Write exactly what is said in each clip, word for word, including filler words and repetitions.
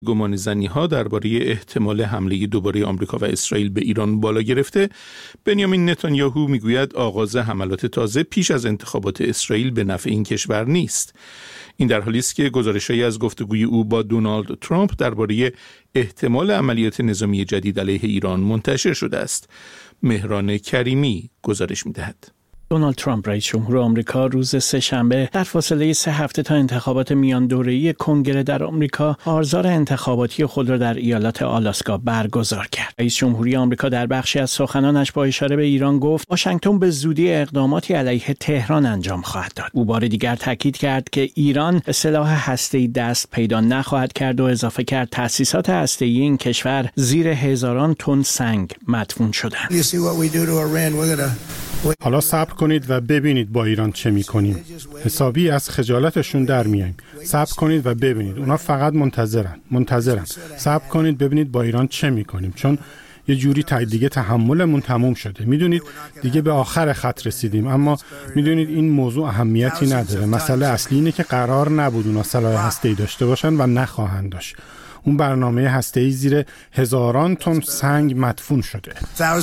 گمانه‌زنی‌ها درباره احتمال حمله دوباره آمریکا و اسرائیل به ایران بالا گرفته، بنیامین نتانیاهو میگوید آغاز حملات تازه پیش از انتخابات اسرائیل به نفع این کشور نیست. این در حالی است که گزارش‌هایی از گفتگوی او با دونالد ترامپ درباره احتمال عملیات نظامی جدید علیه ایران منتشر شده است. مهران کریمی گزارش می‌دهد. دونالد ترامپ رئیس جمهور آمریکا روز سه‌شنبه در فاصله سه هفته تا انتخابات میان دوره‌ای کنگره در آمریکا کارزار انتخاباتی خود را در ایالت آلاسکا برگزار کرد. رئیس جمهوری آمریکا در بخشی از سخنانش با اشاره به ایران گفت واشنگتن به زودی اقداماتی علیه تهران انجام خواهد داد. او بار دیگر تاکید کرد که ایران به سلاح هسته‌ای دست پیدا نخواهد کرد و اضافه کرد تأسیسات هسته‌ای این کشور زیر هزاران تن سنگ مدفون شدند. حالا صبر کنید و ببینید با ایران چه می‌کنیم. حسابی از خجالتشون در میایم. صبر کنید و ببینید. اونا فقط منتظرن. منتظرن. صبر کنید ببینید با ایران چه می‌کنیم. چون یه جوری تا دیگه تحملمون تموم شده. میدونید دیگه به آخر خط رسیدیم، اما میدونید این موضوع اهمیتی نداره. مسئله اصلی اینه که قرار نبود اونا سلاح هسته‌ای داشته باشن و نخواهند داشت. اون برنامه هسته‌ای زیر هزاران تن سنگ مدفون شده.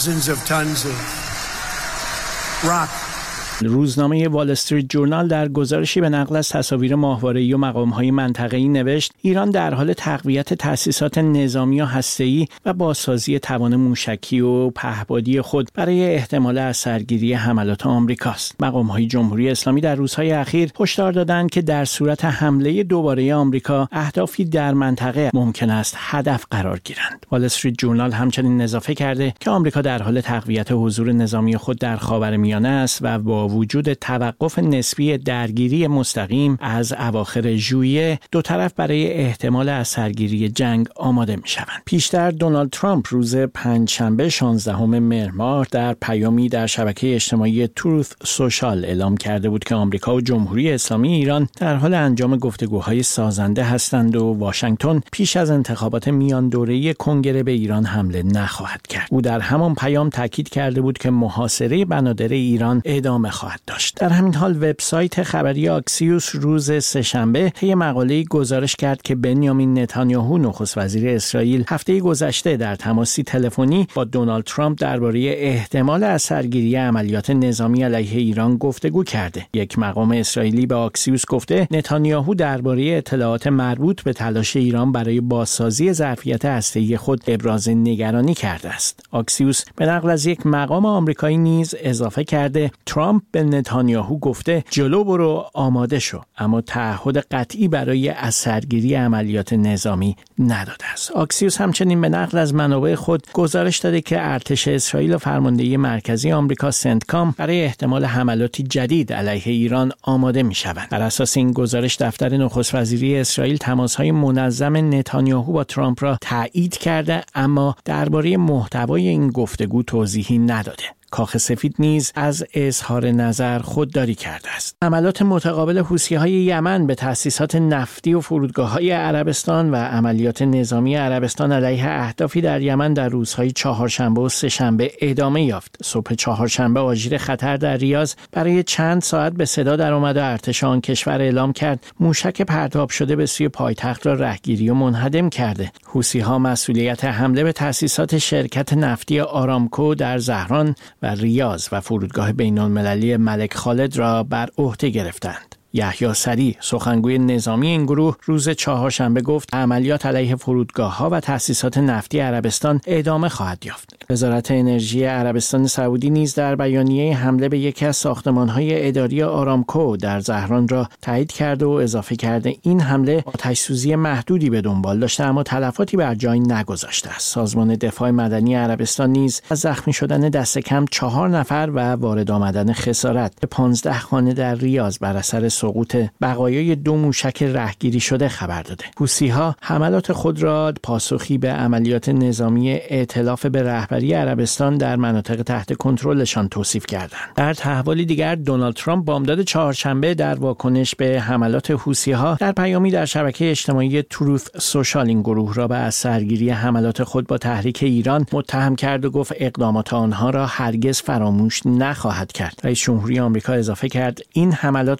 روزنامه وال استریت جورنال در گزارشی به نقل از تصاویر ماهواره‌ای و مقام‌های منطقه‌ای نوشت ایران در حال تقویت تأسیسات نظامی و هسته‌ای و بازسازی توان موشکی و پهپادی خود برای احتمال از سرگیری حملات آمریکاست. مقام‌های جمهوری اسلامی در روزهای اخیر هشدار دادند که در صورت حمله دوباره آمریکا اهدافی در منطقه ممکن است هدف قرار گیرند. وال استریت جورنال همچنین اضافه کرده که آمریکا در حال تقویت حضور نظامی خود در خاورمیانه است و با وجود توقف نسبی درگیری مستقیم از اواخر ژوئیه دو طرف برای احتمال از سرگیری جنگ آماده می‌شوند. پیشتر دونالد ترامپ روز پنجشنبه شانزدهم مهر ماه در پیامی در شبکه اجتماعی تروث سوشال اعلام کرده بود که آمریکا و جمهوری اسلامی ایران در حال انجام گفتگوهای سازنده هستند و واشنگتن پیش از انتخابات میان دوره‌ای کنگره به ایران حمله نخواهد کرد. او در همان پیام تاکید کرده بود که محاصره بنادر ایران ادامه خواهد داشت. در همین حال وبسایت خبری آکسیوس روز سه‌شنبه طی مقاله‌ای گزارش کرد که بنیامین نتانیاهو نخست وزیر اسرائیل هفته گذشته در تماسی تلفنی با دونالد ترامپ درباره احتمال از سرگیری عملیات نظامی علیه ایران گفتگو کرده. یک مقام اسرائیلی به آکسیوس گفته نتانیاهو درباره اطلاعات مربوط به تلاش ایران برای بازسازی ظرفیت هسته‌ای خود ابراز نگرانی کرده است. آکسیوس به نقل از یک مقام آمریکایی نیز اضافه کرده ترامپ به نتانیاهو گفته جلو برو آماده شو، اما تعهد قطعی برای از سرگیری عملیات نظامی نداده است. آکسیوس همچنین به نقل از منابع خود گزارش داده که ارتش اسرائیل و فرماندهی مرکزی آمریکا سنتکام برای احتمال حملاتی جدید علیه ایران آماده می‌شوند. بر اساس این گزارش دفتر نخست وزیری اسرائیل تماس‌های منظم نتانیاهو با ترامپ را تایید کرده، اما درباره محتوای این گفتگو توضیحی نداده. کاخ سفید نیز از اظهار نظر خودداری کرده است. حملات متقابل حوثی‌های یمن به تأسیسات نفتی و فرودگاه‌های عربستان و عملیات نظامی عربستان علیه اهدافی در یمن در روزهای چهارشنبه و سه‌شنبه ادامه یافت. صبح چهارشنبه آژیر خطر در ریاض برای چند ساعت به صدا درآمد و ارتش آن کشور اعلام کرد موشک پرتاب شده به سوی پایتخت را رهگیری و منهدم کرده. حوثی‌ها مسئولیت حمله به تأسیسات شرکت نفتی آرامکو در زهران و ریاض و فرودگاه بین‌المللی ملک خالد را بر عهده گرفتند. یحیی سریع سخنگوی نظامی این گروه روز چهارشنبه گفت عملیات علیه فرودگاه‌ها و تأسیسات نفتی عربستان ادامه خواهد یافت. وزارت انرژی عربستان سعودی نیز در بیانیه حمله به یکی از ساختمان‌های اداری آرامکو در زهران را تایید کرده و اضافه کرده این حمله آتش‌سوزی محدودی به دنبال داشته اما تلفاتی بر جای نگذاشته است. سازمان دفاع مدنی عربستان نیز از زخمی شدن دست کم چهار نفر و وارد آمدن خسارت به پانزده خانه در ریاض بر اثر سقوط بقایای دو موشک رهگیری شده خبر داده. حوثی‌ها حملات خود را پاسخی به عملیات نظامی ائتلاف به رهبری عربستان در مناطق تحت کنترلشان توصیف کردند. در تحولی دیگر دونالد ترامپ بامداد چهارشنبه در واکنش به حملات حوثی‌ها در پیامی در شبکه اجتماعی تروث سوشال این گروه را به از سرگیری حملات خود با تحریک ایران متهم کرد و گفت اقدامات آنها را هرگز فراموش نخواهد کرد. رئیس جمهوری آمریکا اضافه کرد این حملات با هدف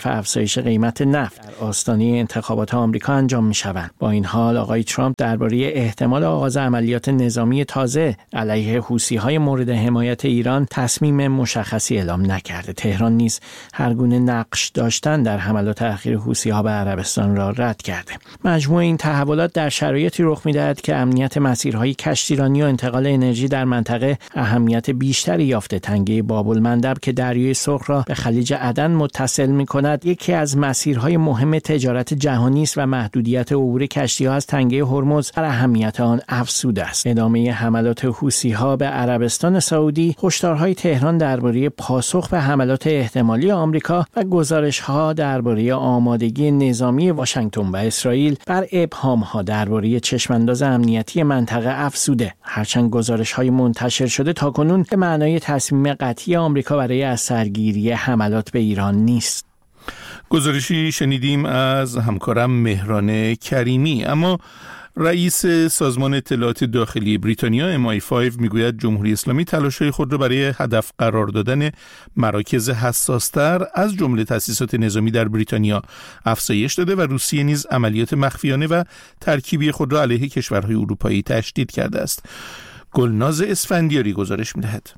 طرف افزایش قیمت نفت در آستانه انتخابات آمریکا انجام می‌شوند. با این حال آقای ترامپ درباره احتمال آغاز عملیات نظامی تازه علیه حوثی‌های مورد حمایت ایران تصمیم مشخصی اعلام نکرده. تهران نیز هر گونه نقش داشتن در حملات اخیر حوثی‌ها به عربستان را رد کرده. مجموع این تحولات در شرایطی رخ می‌دهد که امنیت مسیرهای کشتیرانی و انتقال انرژی در منطقه اهمیت بیشتری یافته. تنگه باب‌المندب که دریای سرخ را به خلیج عدن متصل می‌کند، یکی از مسیرهای مهم تجارت جهانی است و محدودیت عبور کشتی‌ها از تنگه هرمز بر اهمیت آن افزوده است. ادامه حملات حوثی‌ها به عربستان سعودی، هشدارهای تهران درباره پاسخ به حملات احتمالی آمریکا و گزارش‌ها درباره آمادگی نظامی واشنگتن و اسرائیل بر ابهام‌ها درباره چشمانداز امنیتی منطقه افزوده. هرچند گزارش‌های منتشر شده تاکنون به معنای تصمیم قطعی آمریکا برای از سرگیری حملات به ایران نیست. گزارشی شنیدیم از همکارم مهران کریمی. اما رئیس سازمان اطلاعات داخلی بریتانیا ام آی پنج میگوید جمهوری اسلامی تلاش‌های خود را برای هدف قرار دادن مراکز حساس‌تر از جمله تأسیسات نظامی در بریتانیا افزایش داده و روسیه نیز عملیات مخفیانه و ترکیبی خود را علیه کشورهای اروپایی تشدید کرده است. گلناز اسفندیاری گزارش می‌دهد.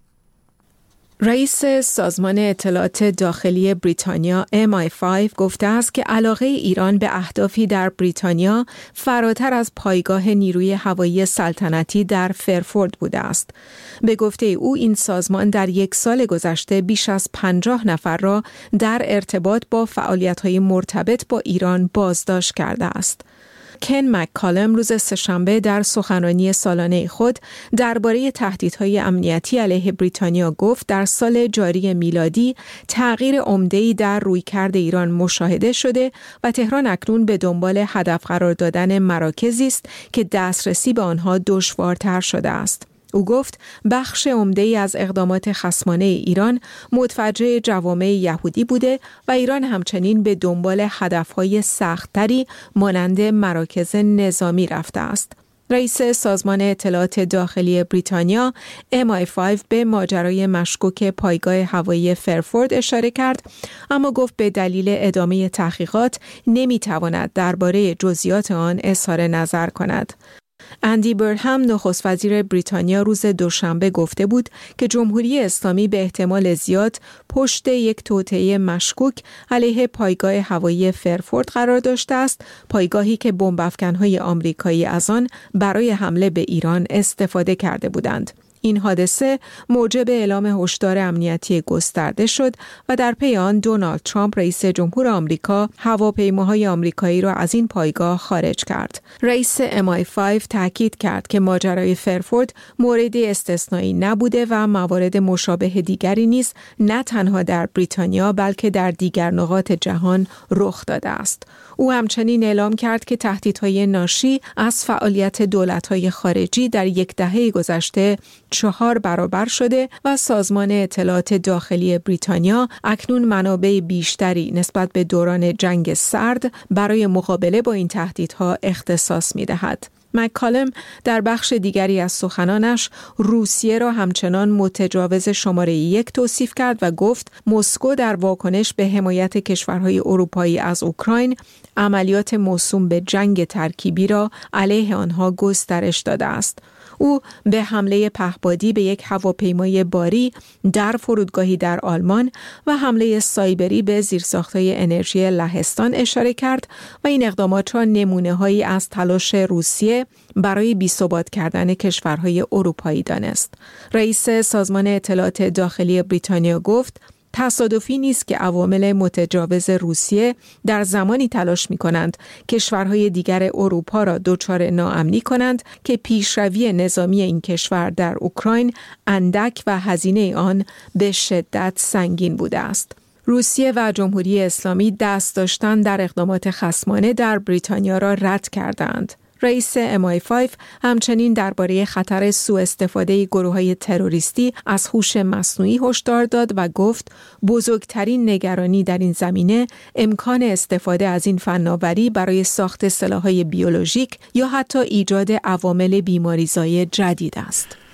رئیس سازمان اطلاعات داخلی بریتانیا ام آی پنج گفته است که علاقه ایران به اهدافی در بریتانیا فراتر از پایگاه نیروی هوایی سلطنتی در فرفورد بوده است. به گفته او این سازمان در یک سال گذشته بیش از پنجاه نفر را در ارتباط با فعالیت‌های مرتبط با ایران بازداشت کرده است. کن مککالم روز سه‌شنبه در سخنرانی سالانه خود درباره تهدیدهای امنیتی علیه بریتانیا گفت در سال جاری میلادی تغییر عمده‌ای در رویکرد ایران مشاهده شده و تهران اکنون به دنبال هدف قرار دادن مراکزی است که دسترسی به آنها دشوارتر شده است. او گفت بخش عمده‌ای از اقدامات خصمانه ایران متوجه جوامع یهودی بوده و ایران همچنین به دنبال هدف‌های سخت‌تری مانند مراکز نظامی رفته است. رئیس سازمان اطلاعات داخلی بریتانیا ام آی پنج به ماجرای مشکوک پایگاه هوایی فرفورد اشاره کرد، اما گفت به دلیل ادامه تحقیقات نمی‌تواند درباره جزئیات آن اظهار نظر کند. اندی برهم نخست وزیر بریتانیا روز دوشنبه گفته بود که جمهوری اسلامی به احتمال زیاد پشت یک توطئه مشکوک علیه پایگاه هوایی فرفورد قرار داشته است، پایگاهی که بمب‌افکن‌های آمریکایی از آن برای حمله به ایران استفاده کرده بودند. این حادثه موجب اعلام هشدار امنیتی گسترده شد و در پی آن دونالد ترامپ رئیس جمهور آمریکا هواپیماهای آمریکایی را از این پایگاه خارج کرد. رئیس ام آی پنج تاکید کرد که ماجرای فرفورد مورد استثنایی نبوده و موارد مشابه دیگری نیز نه تنها در بریتانیا بلکه در دیگر نقاط جهان رخ داده است. او همچنین اعلام کرد که تهدیدهای ناشی از فعالیت دولت‌های خارجی در یک دهه گذشته چهار برابر شده و سازمان اطلاعات داخلی بریتانیا اکنون منابع بیشتری نسبت به دوران جنگ سرد برای مقابله با این تهدیدها اختصاص می‌دهد. مککالم در بخش دیگری از سخنانش روسیه را همچنان متجاوز شماره یک توصیف کرد و گفت مسکو در واکنش به حمایت کشورهای اروپایی از اوکراین عملیات موسوم به جنگ ترکیبی را علیه آنها گسترش داده است. او به حمله پهپادی به یک هواپیمای باری در فرودگاهی در آلمان و حمله سایبری به زیرساخت‌های انرژی لهستان اشاره کرد و این اقدامات را نمونه‌هایی از تلاش روسیه برای بی‌ثبات کردن کشورهای اروپایی دانست. رئیس سازمان اطلاعات داخلی بریتانیا گفت تصادفی نیست که عوامل متجاوز روسیه در زمانی تلاش می‌کنند کشورهای دیگر اروپا را دچار ناامنی کنند که پیشروی نظامی این کشور در اوکراین اندک و هزینه آن به شدت سنگین بوده است. روسیه و جمهوری اسلامی دست داشتن در اقدامات خصمانه در بریتانیا را رد کردند. رئیس ام آی پنج همچنین درباره خطر سوء استفاده گروه‌های تروریستی از هوش مصنوعی هشدار داد و گفت بزرگترین نگرانی در این زمینه امکان استفاده از این فناوری برای ساخت سلاح‌های بیولوژیک یا حتی ایجاد عوامل بیماریزای جدید است.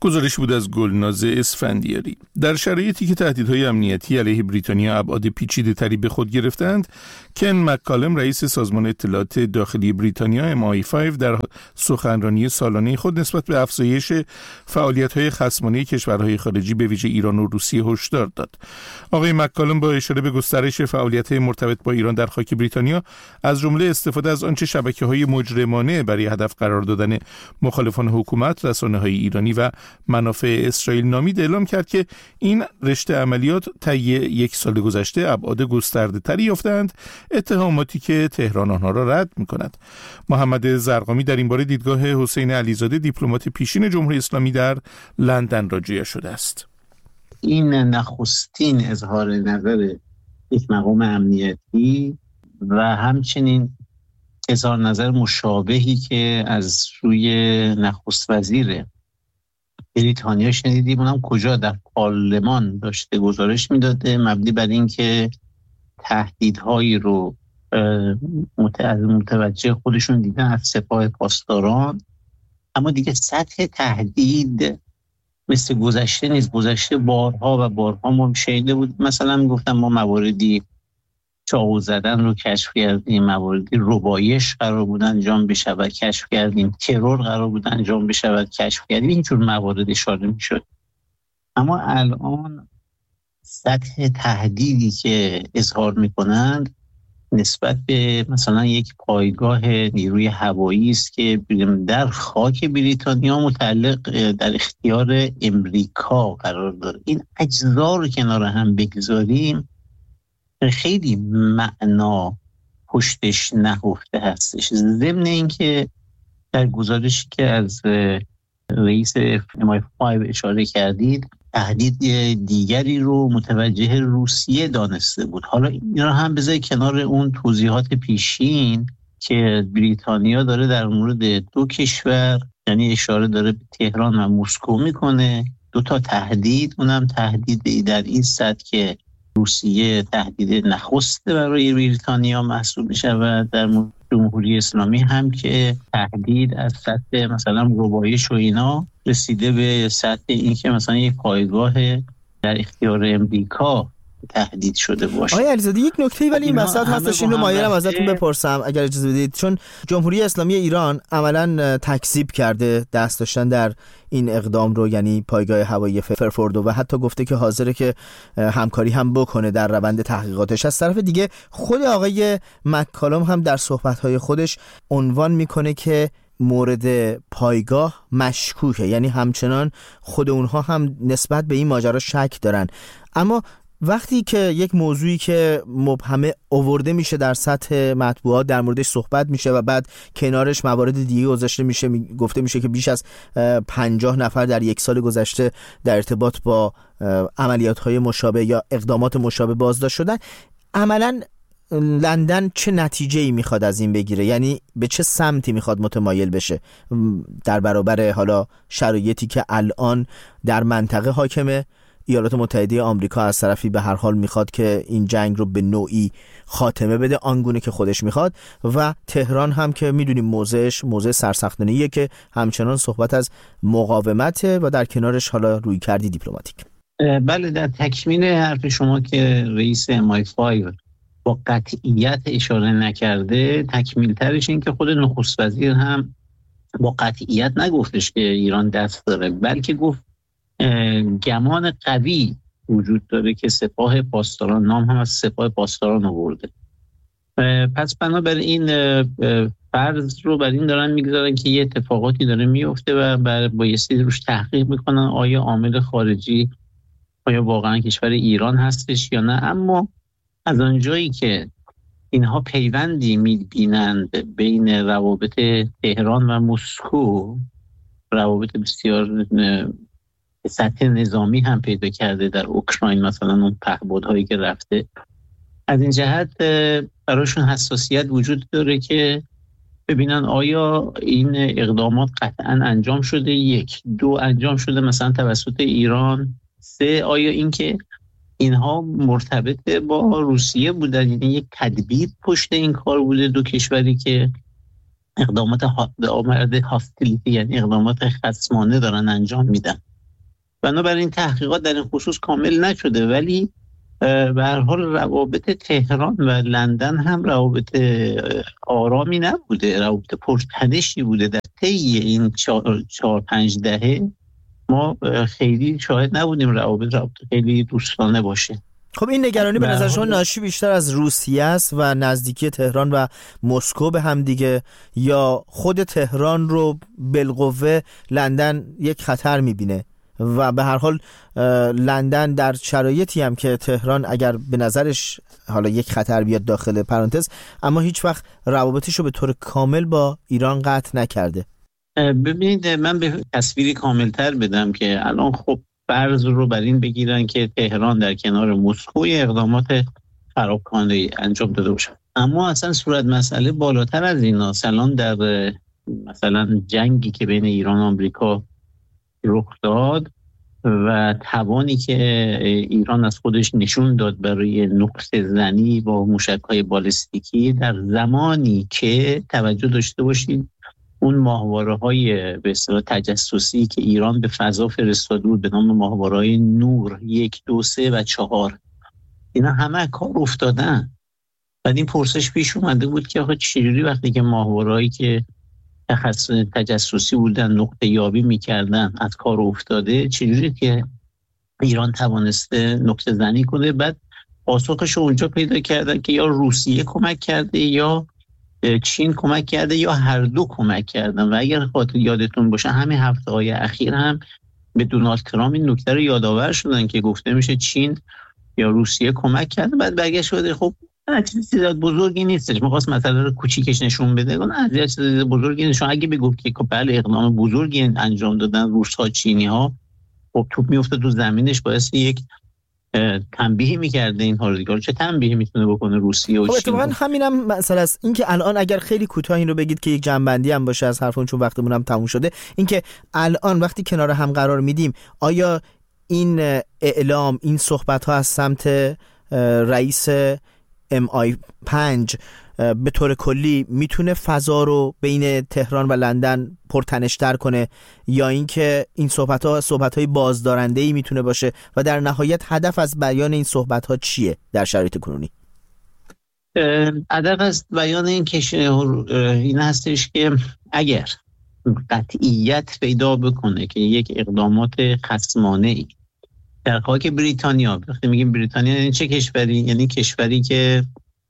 گزارش بود از گلناز اسفندیاری. در شرایطی که تهدیدهای امنیتی علیه بریتانیا ابعاد پیچیده‌تری به خود گرفتند، کن مککالم رئیس سازمان اطلاعات داخلی بریتانیا ام آی پنج در سخنرانی سالانه خود نسبت به افزایش فعالیت‌های خصمانه کشورهای خارجی به ویژه ایران و روسیه هشدار داد. آقای مککالم با اشاره به گسترش فعالیت‌های مرتبط با ایران در خاک بریتانیا، از جمله استفاده از آنچه شبکه‌های مجرمانه برای هدف قرار دادن مخالفان حکومت، رسانه‌های ایرانی و منافع اسرائیل نامید، اعلام کرد که این رشته عملیات طی یک سال گذشته ابعاد گسترده‌تری یافتند، اتهاماتی که تهران آنها را رد می‌کند. محمد زرقامی در این باره دیدگاه حسین علیزاده، دیپلمات پیشین جمهوری اسلامی در لندن را جویا شده است. این نخستین اظهار نظر یک مقام امنیتی و همچنین اظهار نظر مشابهی که از سوی نخست وزیر بریتانیا شنیدیم، اونم کجا؟ در پارلمان داشته گزارش میداده مبنی بر این که تهدیدهایی رو متوجه خودشون دیدن از سپاه پاسداران، اما دیگه سطح تهدید مثل گذشته نیست. گذشته بارها و بارها ما شنیده بود، مثلا گفتم ما مواردی چاقو زدن رو کشف کردیم، مواردی ربایش قرار بود انجام بشود کشف کردیم، ترور قرار بود انجام بشود کشف کردیم، اینجور موارد اشاره میشد. اما الان سطح تهدیدی که اظهار میکنند نسبت به مثلا یک پایگاه نیروی هوایی است که در خاک بریتانیا متعلق در اختیار امریکا قرار داره. این اجزا رو کنار هم بگذاریم، خیلی معنا پشتش نهفته هستش. ضمن این که در گزارشی که از رئیس ام آی پنج اشاره کردید، تهدید دیگری رو متوجه روسیه دانسته بود. حالا این رو هم بذاری کنار اون توضیحات پیشین که بریتانیا داره در مورد دو کشور، یعنی اشاره داره به تهران و مسکو میکنه، دو تا تهدید، اونم تهدید در این سطح که روسیه تهدید نخست برای بریتانیا محسوب میشه و در جمهوری اسلامی هم که تهدید از سطح مثلا ربایش و اینا رسیده به سطح این که مثلا یک پایگاه در اختیار امریکا تهدید شده باشه. آقای علیزاده یک نکته ولی این وسط هستش، اینو مایلم ازتون بپرسم اگر اجازه بدید، چون جمهوری اسلامی ایران عملاً تکذیب کرده دست داشتن در این اقدام رو، یعنی پایگاه هوایی فرفوردو، و حتی گفته که حاضره که همکاری هم بکنه در روند تحقیقاتش. از طرف دیگه خود آقای مککالم هم در صحبت‌های خودش عنوان میکنه که مورد پایگاه مشکوکه، یعنی همچنان خود اونها هم نسبت به این ماجرا شک دارن. اما وقتی که یک موضوعی که مبهمه آورده میشه در سطح مطبوعات، در موردش صحبت میشه و بعد کنارش موارد دیگه گذاشته میشه، گفته میشه که بیش از پنجاه نفر در یک سال گذشته در ارتباط با عملیات‌های مشابه یا اقدامات مشابه بازداشت شدن، عملاً لندن چه نتیجه‌ای میخواد از این بگیره؟ یعنی به چه سمتی میخواد متمایل بشه در برابر حالا شرایطی که الان در منطقه حاکمه؟ ایالات متحده آمریکا از طرفی به هر حال میخواد که این جنگ رو به نوعی خاتمه بده آنگونه که خودش میخواد، و تهران هم که میدونیم موضعش موضع سرسختانه‌ایه که همچنان صحبت از مقاومته و در کنارش حالا روی کردی دیپلماتیک. بله، در تکمیل حرف شما که رئیس ام آی پنج با قطعیت اشاره نکرده، تکمیل ترش این که خود نخست وزیر هم با قطعیت نگفتش که ایران دست داره، بلکه گفت گمان قوی وجود داره که سپاه پاسداران، نام هم از سپاه پاسداران آورده. پس بنابراین این فرض رو بر این دارن میگذارن که یه اتفاقاتی داره میفته و بایستی روش تحقیق میکنن آیا عامل خارجی آیا واقعا کشور ایران هستش یا نه. اما از آنجایی که اینها پیوندی میبینند بین روابط تهران و مسکو، روابط بسیار سطح نظامی هم پیدا کرده در اوکراین، مثلا اون پهپادهایی که رفته، از این جهت براشون حساسیت وجود داره که ببینن آیا این اقدامات قطعا انجام شده، یک دو انجام شده مثلا توسط ایران، سه آیا اینکه اینها مرتبط با روسیه بودن، یعنی یک تدبیر پشت این کار بوده، دو کشوری که اقدامات هاستیلیتی یعنی اقدامات خصمانه دارن انجام میدن. بنابراین تحقیقات در این خصوص کامل نشده، ولی به هر حال روابط تهران و لندن هم روابط آرامی نبوده، روابط پرتنشی بوده. در طی این چهار, چهار پنج دهه ما خیلی شاهد نبودیم روابط روابط خیلی دوستانه باشه. خب این نگرانی به نظر شما ناشی بیشتر از روسیه است و نزدیکی تهران و مسکو به هم دیگه، یا خود تهران رو بالقوه لندن یک خطر میبینه و به هر حال لندن در شرایطی هم که تهران اگر به نظرش حالا یک خطر بیاد داخل پرانتز، اما هیچ وقت روابطش رو به طور کامل با ایران قطع نکرده؟ ببینید من به تصویری کاملتر بدم که الان خب فرض رو بر این بگیرن که تهران در کنار مسکو اقدامات خرابکارانه انجام داده باشه، اما اصلا صورت مسئله بالاتر از اینا. الان در مثلا جنگی که بین ایران و آمریکا رخ داد و توانی که ایران از خودش نشون داد برای نقطه زنی با موشک‌های بالستیکی، در زمانی که توجه داشته باشید اون ماهواره‌های به اصطلاح تجسسی که ایران به فضا فرستاده بود به نام ماهواره‌های نور یک، دو، سه و چهار، اینا همه کار افتادن. بعد این پرسش پیش اومده بود که آخه چجوری وقتی که ماهوارهایی که تجسسی بودن نقطه یابی میکردن از کار افتاده، چجوری که ایران توانسته نقطه زنی کنه؟ بعد پاسخش رو اونجا پیدا کردن که یا روسیه کمک کرده یا چین کمک کرده یا هر دو کمک کردن. و اگر خاطر یادتون باشه همین هفته های اخیر هم به دونالد ترامپ این نکته رو یادآور شدن که گفته میشه چین یا روسیه کمک کرده. بعد برگشت شده خب نه چیزی بزرگی نیستش، می‌خواست مسئله رو کوچیکش نشون بده. نه چیزی بزرگی نیست. اگه بگفت که بله اقدام بزرگی انجام دادن روس‌ها چینی‌ها، خب توپ میفته تو زمینش، باعث یک تنبیهی می‌کرده اینها رو دیگه. چه تنبیهی میتونه بکنه روسیه و چین؟ خب اتفاقا همینم مسئله است. این که الان اگر خیلی کوتاه این رو بگید که یک جنبندی هم باشه از حرفون، چون وقتمون هم تموم شده، این که الان وقتی کنار هم قرار میدیم، آیا این اعلام، این صحبت‌ها از سمت رئیس ام آی پنج به طور کلی میتونه فضا رو بین تهران و لندن پرتنش‌تر کنه، یا اینکه این صحبت‌ها صحبت‌های بازدارنده‌ای میتونه باشه و در نهایت هدف از بیان این صحبت‌ها چیه در شرایط کنونی؟ هدف از بیان این که این هستش که اگر قطعیت پیدا بکنه که یک اقدامات خصمانه‌ای در خاک بریتانیا، وقتی میگیم بریتانیا یعنی چه کشوری؟ یعنی کشوری که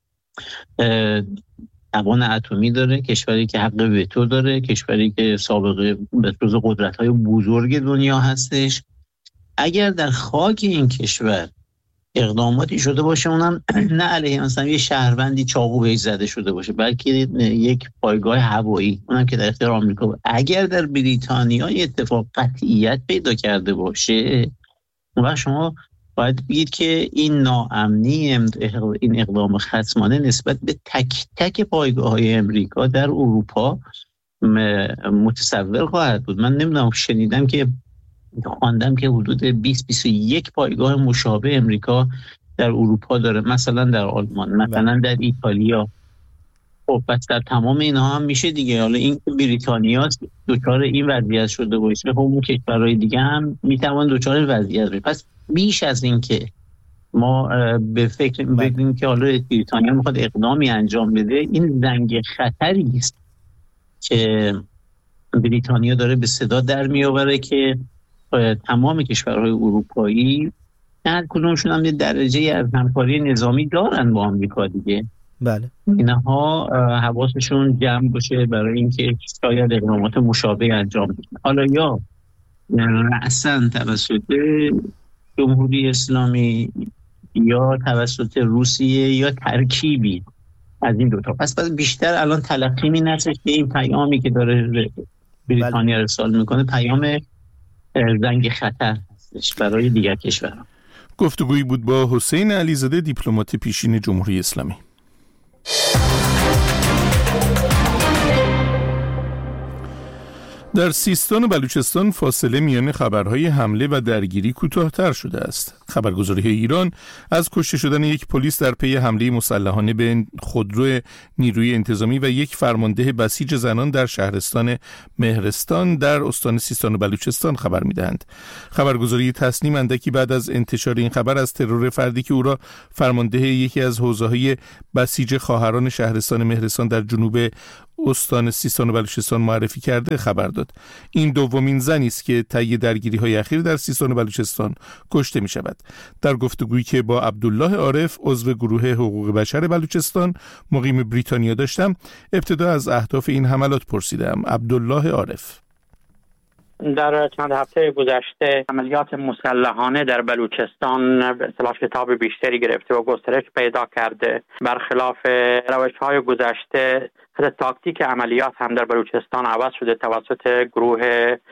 توان اتمی داره، کشوری که حق وتو داره، کشوری که سابقه به جز قدرت‌های بزرگ دنیا هستش. اگر در خاک این کشور اقداماتی شده باشه، اونم نه علیه مثلا یه شهروندی چاقو بهش زده شده باشه، بلکه یک پایگاه هوایی، اونم که در اختیار آمریکا باشه، اگر در بریتانیا اتفاق قطعیت پیدا کرده باشه، و شما باید بگید که این ناامنی، این اقدام خصمانه نسبت به تک تک پایگاه‌های امریکا در اروپا متصور خواهد بود. من نمیدونم، شنیدم که خواندم که حدود بیست بیست و یک پایگاه مشابه امریکا در اروپا داره، مثلا در آلمان، مثلا در ایتالیا. خب پس در تمام اینها هم میشه دیگه. حالا این که بریتانیا دوچار این وضعیت شده باشه، خب اون کشورهای دیگه هم میتوان دوچار وضعیت بشه. پس بیش از این که ما به فکر بگیم که حالا بریتانیا میخواد اقدامی انجام بده، این زنگ خطری است که بریتانیا داره به صدا در میآوره که تمام کشورهای اروپایی هر کدومشون هم یه درجه از همکاری نظامی دارن با آمریکا دیگه. بله. اینها حواسشون جمع باشه برای اینکه شاید اقدامات مشابه انجام بدن. حالا یا رأساً توسط جمهوری اسلامی یا توسط روسیه یا ترکیبی از این دوتا. پس پس بیشتر الان تلقی می نشه که این پیامی که داره بریتانیا ارسال میکنه پیام زنگ خطر هستش برای دیگر کشورها. گفتگویی بود با حسین علیزاده، دیپلمات پیشین جمهوری اسلامی. در سیستان و بلوچستان فاصله میان خبرهای حمله و درگیری کوتاه‌تر شده است. خبرگزاری‌های ایران از کشته شدن یک پلیس در پی حمله مسلحانه به خودرو نیروی انتظامی و یک فرمانده بسیج زنان در شهرستان مهرستان در استان سیستان و بلوچستان خبر می‌دهند. خبرگزاری تسنیم اندکی بعد از انتشار این خبر از ترور فردی که او را فرمانده یکی از حوزه‌های بسیج خواهران شهرستان مهرستان در جنوب استان سیستان و بلوچستان معرفی کرده خبر داد. این دومین زنی است که طی درگیری‌های اخیر در سیستان و بلوچستان کشته می‌شود. در گفتگویی که با عبدالله عارف عضو گروه حقوق بشر بلوچستان مقیم بریتانیا داشتم، ابتدا از اهداف این حملات پرسیدم. عبدالله عارف: در چند هفته گذشته عملیات مسلحانه در بلوچستان به اصطلاح شتاب بیشتری گرفته و گسترش پیدا کرده. برخلاف روش‌های گذشته، حتی تاکتیک عملیات هم در بلوچستان عوض شده توسط گروه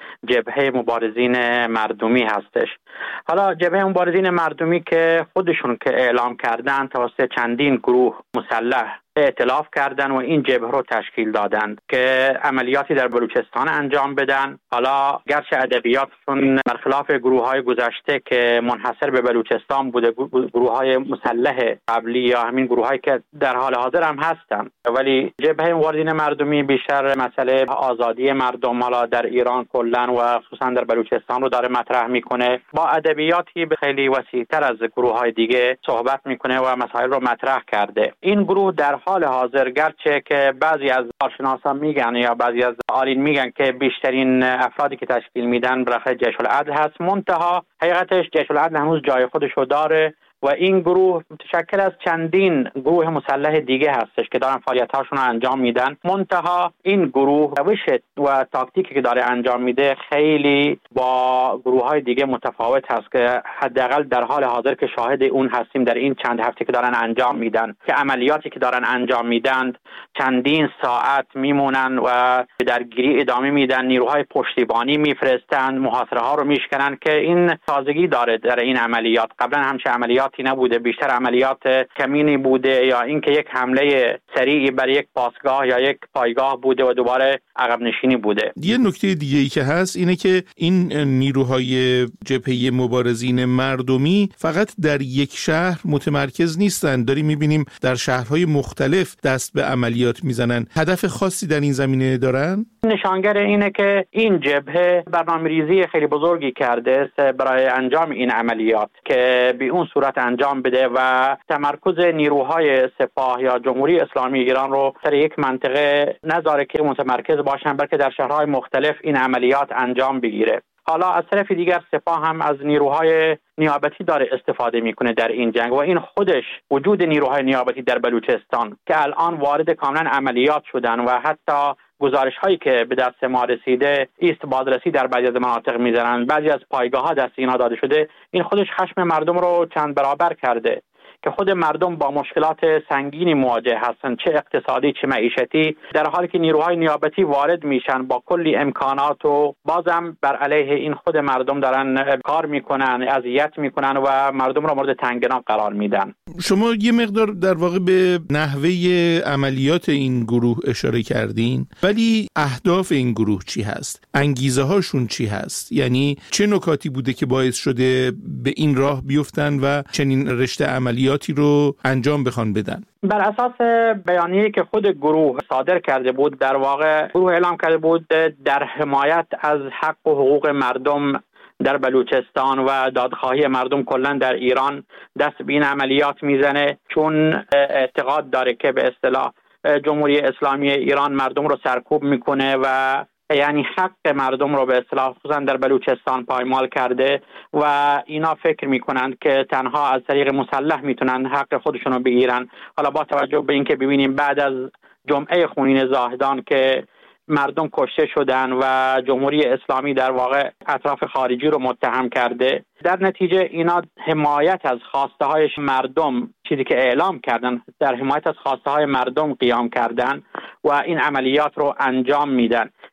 جبهه مبارزین مردمی هستش. حالا جبهه مبارزین مردمی که خودشون که اعلام کردن توسط چندین گروه مسلح ائتلاف کردن و این جبهه رو تشکیل دادند که عملیاتی در بلوچستان انجام بدن. حالا گرچه ادبیاتشون برخلاف گروه‌های گذشته که منحصر به بلوچستان بوده، گروه‌های مسلح قبلی یا همین گروه‌هایی که در حال حاضر هم هستن، ولی جبهه مبارزین مردمی بیشتر مسئله آزادی مردم حالا در ایران کلاً و خصوصا در بلوچستان رو داره مطرح میکنه. با ادبیاتی خیلی وسیع‌تر از گروه‌های دیگه صحبت میکنه و مسائل رو مطرح کرده. این گروه در حال حاضر گرچه که بعضی از کارشناسان میگن یا بعضی از عالین میگن که بیشترین افرادی که تشکیل میدن برای جیش العدل هست، منتها حقیقتش جیش العدل هنوز جای خودش رو داره و این گروه متشکل از چندین گروه مسلح دیگه هستش که دارن فعالیت‌هاشون رو انجام میدن. منتها این گروه روش و تاکتیکی که داره انجام میده خیلی با گروه‌های دیگه متفاوت هست که حداقل در حال حاضر که شاهد اون هستیم در این چند هفته که دارن انجام میدن که عملیاتی که دارن انجام میدن چندین ساعت میمونن و درگیری ادامه میدن، نیروهای پشتیبانی میفرستن، محاصره ها رو میشکنن که این تازگی داره در این عملیات. قبلا همچه عملیات نبوده، بیشتر عملیات کمینی بوده یا اینکه یک حمله سریعی بر یک پاسگاه یا یک پایگاه بوده و دوباره عقب نشینی بوده. یه نکته دیگه ای که هست اینه که این نیروهای جبهه مبارزین مردمی فقط در یک شهر متمرکز نیستن. داریم میبینیم در شهرهای مختلف دست به عملیات میزنن. هدف خاصی در این زمینه دارن؟ نشانگر اینه که این جبهه برنامه‌ریزی خیلی بزرگی کرده برای انجام این عملیات که به اون صورت انجام بده و تمرکز نیروهای سپاه یا جمهوری اسلامی ایران رو در یک منطقه نذاره که متمرکز باشن، بلکه در شهرهای مختلف این عملیات انجام بگیره. حالا از طرف دیگر سپاه هم از نیروهای نیابتی داره استفاده میکنه در این جنگ و این خودش وجود نیروهای نیابتی در بلوچستان که الان وارد کاملا عملیات شدن و حتی گزارش هایی که به دست ما رسیده ایست بازرسی در بعضی از مناطق میزنن، بعضی از پایگاه ها دست اینها داده شده، این خودش خشم مردم رو چند برابر کرده که خود مردم با مشکلات سنگینی مواجه هستند، چه اقتصادی چه معیشتی، در حالی که نیروهای نیابتی وارد میشن با کلی امکانات و بازم بر علیه این خود مردم دارن کار میکنن، اذیت میکنن و مردم را مورد تنگنا قرار میدن. شما یه مقدار در واقع به نحوه عملیات این گروه اشاره کردین، ولی اهداف این گروه چی هست؟ انگیزه هاشون چی هست؟ یعنی چه نکاتی بوده که باعث شده به این راه بیفتن و چنین رشته عملیات رو انجام بخوان بدن؟ بر اساس بیانیه‌ای که خود گروه صادر کرده بود، در واقع گروه اعلام کرده بود در حمایت از حق و حقوق مردم در بلوچستان و دادخواهی مردم کلا در ایران دست به این عملیات میزنه، چون اعتقاد داره که به اصطلاح جمهوری اسلامی ایران مردم رو سرکوب میکنه و یعنی حق مردم رو به اصطلاح خصوصا در بلوچستان پایمال کرده و اینا فکر میکنند که تنها از طریق مسلح میتونن حق خودشون رو بگیرن. حالا با توجه به اینکه ببینیم بعد از جمعه خونین زاهدان که مردم کشته شدن و جمهوری اسلامی در واقع اطراف خارجی رو متهم کرده، در نتیجه اینا حمایت از خواسته های مردم، چیزی که اعلام کردن، در حمایت از خواسته های مردم قیام کردن و این عملیات رو انجام میدن.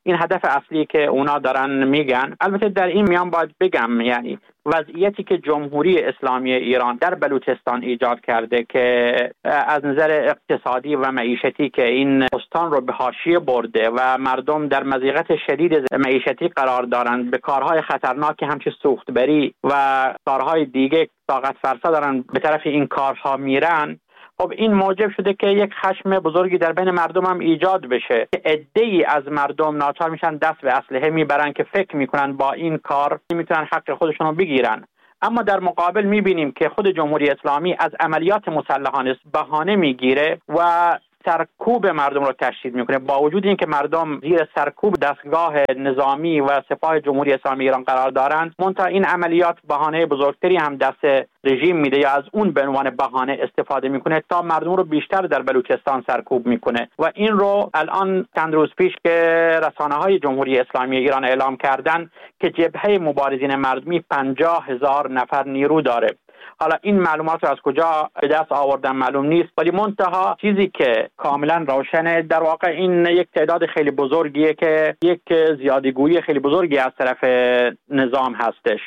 این هدف اصلی که اونا دارن میگن. البته در این میان باید بگم یعنی وضعیتی که جمهوری اسلامی ایران در بلوچستان ایجاد کرده که از نظر اقتصادی و معیشتی که این استان رو به حاشیه برده و مردم در مضیقت شدید معیشتی قرار دارند، به کارهای خطرناک همچون سوختبری و کارهای دیگه طاقت فرسا دارن به طرف این کارها میرن، خب این موجب شده که یک خشم بزرگی در بین مردم هم ایجاد بشه. عده‌ای از مردم ناچار میشن دست به اسلحه میبرن که فکر میکنن با این کار میتونن حق خودشون رو بگیرن. اما در مقابل میبینیم که خود جمهوری اسلامی از عملیات مسلحانه بهانه میگیره و سرکوب مردم رو تشدید میکنه، با وجود اینکه مردم زیر سرکوب دستگاه نظامی و سپاه جمهوری اسلامی ایران قرار دارند، منتها این عملیات بهانه بزرگتری هم دست رژیم میده یا از اون به عنوان بهانه استفاده میکنه تا مردم رو بیشتر در بلوچستان سرکوب میکنه. و این رو الان چند روز پیش که رسانه‌های جمهوری اسلامی ایران اعلام کردن که جبهه مبارزین مردمی پنجاه هزار نفر نیرو داره. حالا این معلومات رو از کجا به دست آوردن معلوم نیست، ولی منتها چیزی که کاملا روشنه در واقع این یک تعداد خیلی بزرگیه که یک زیادگویی خیلی بزرگی از طرف نظام هستش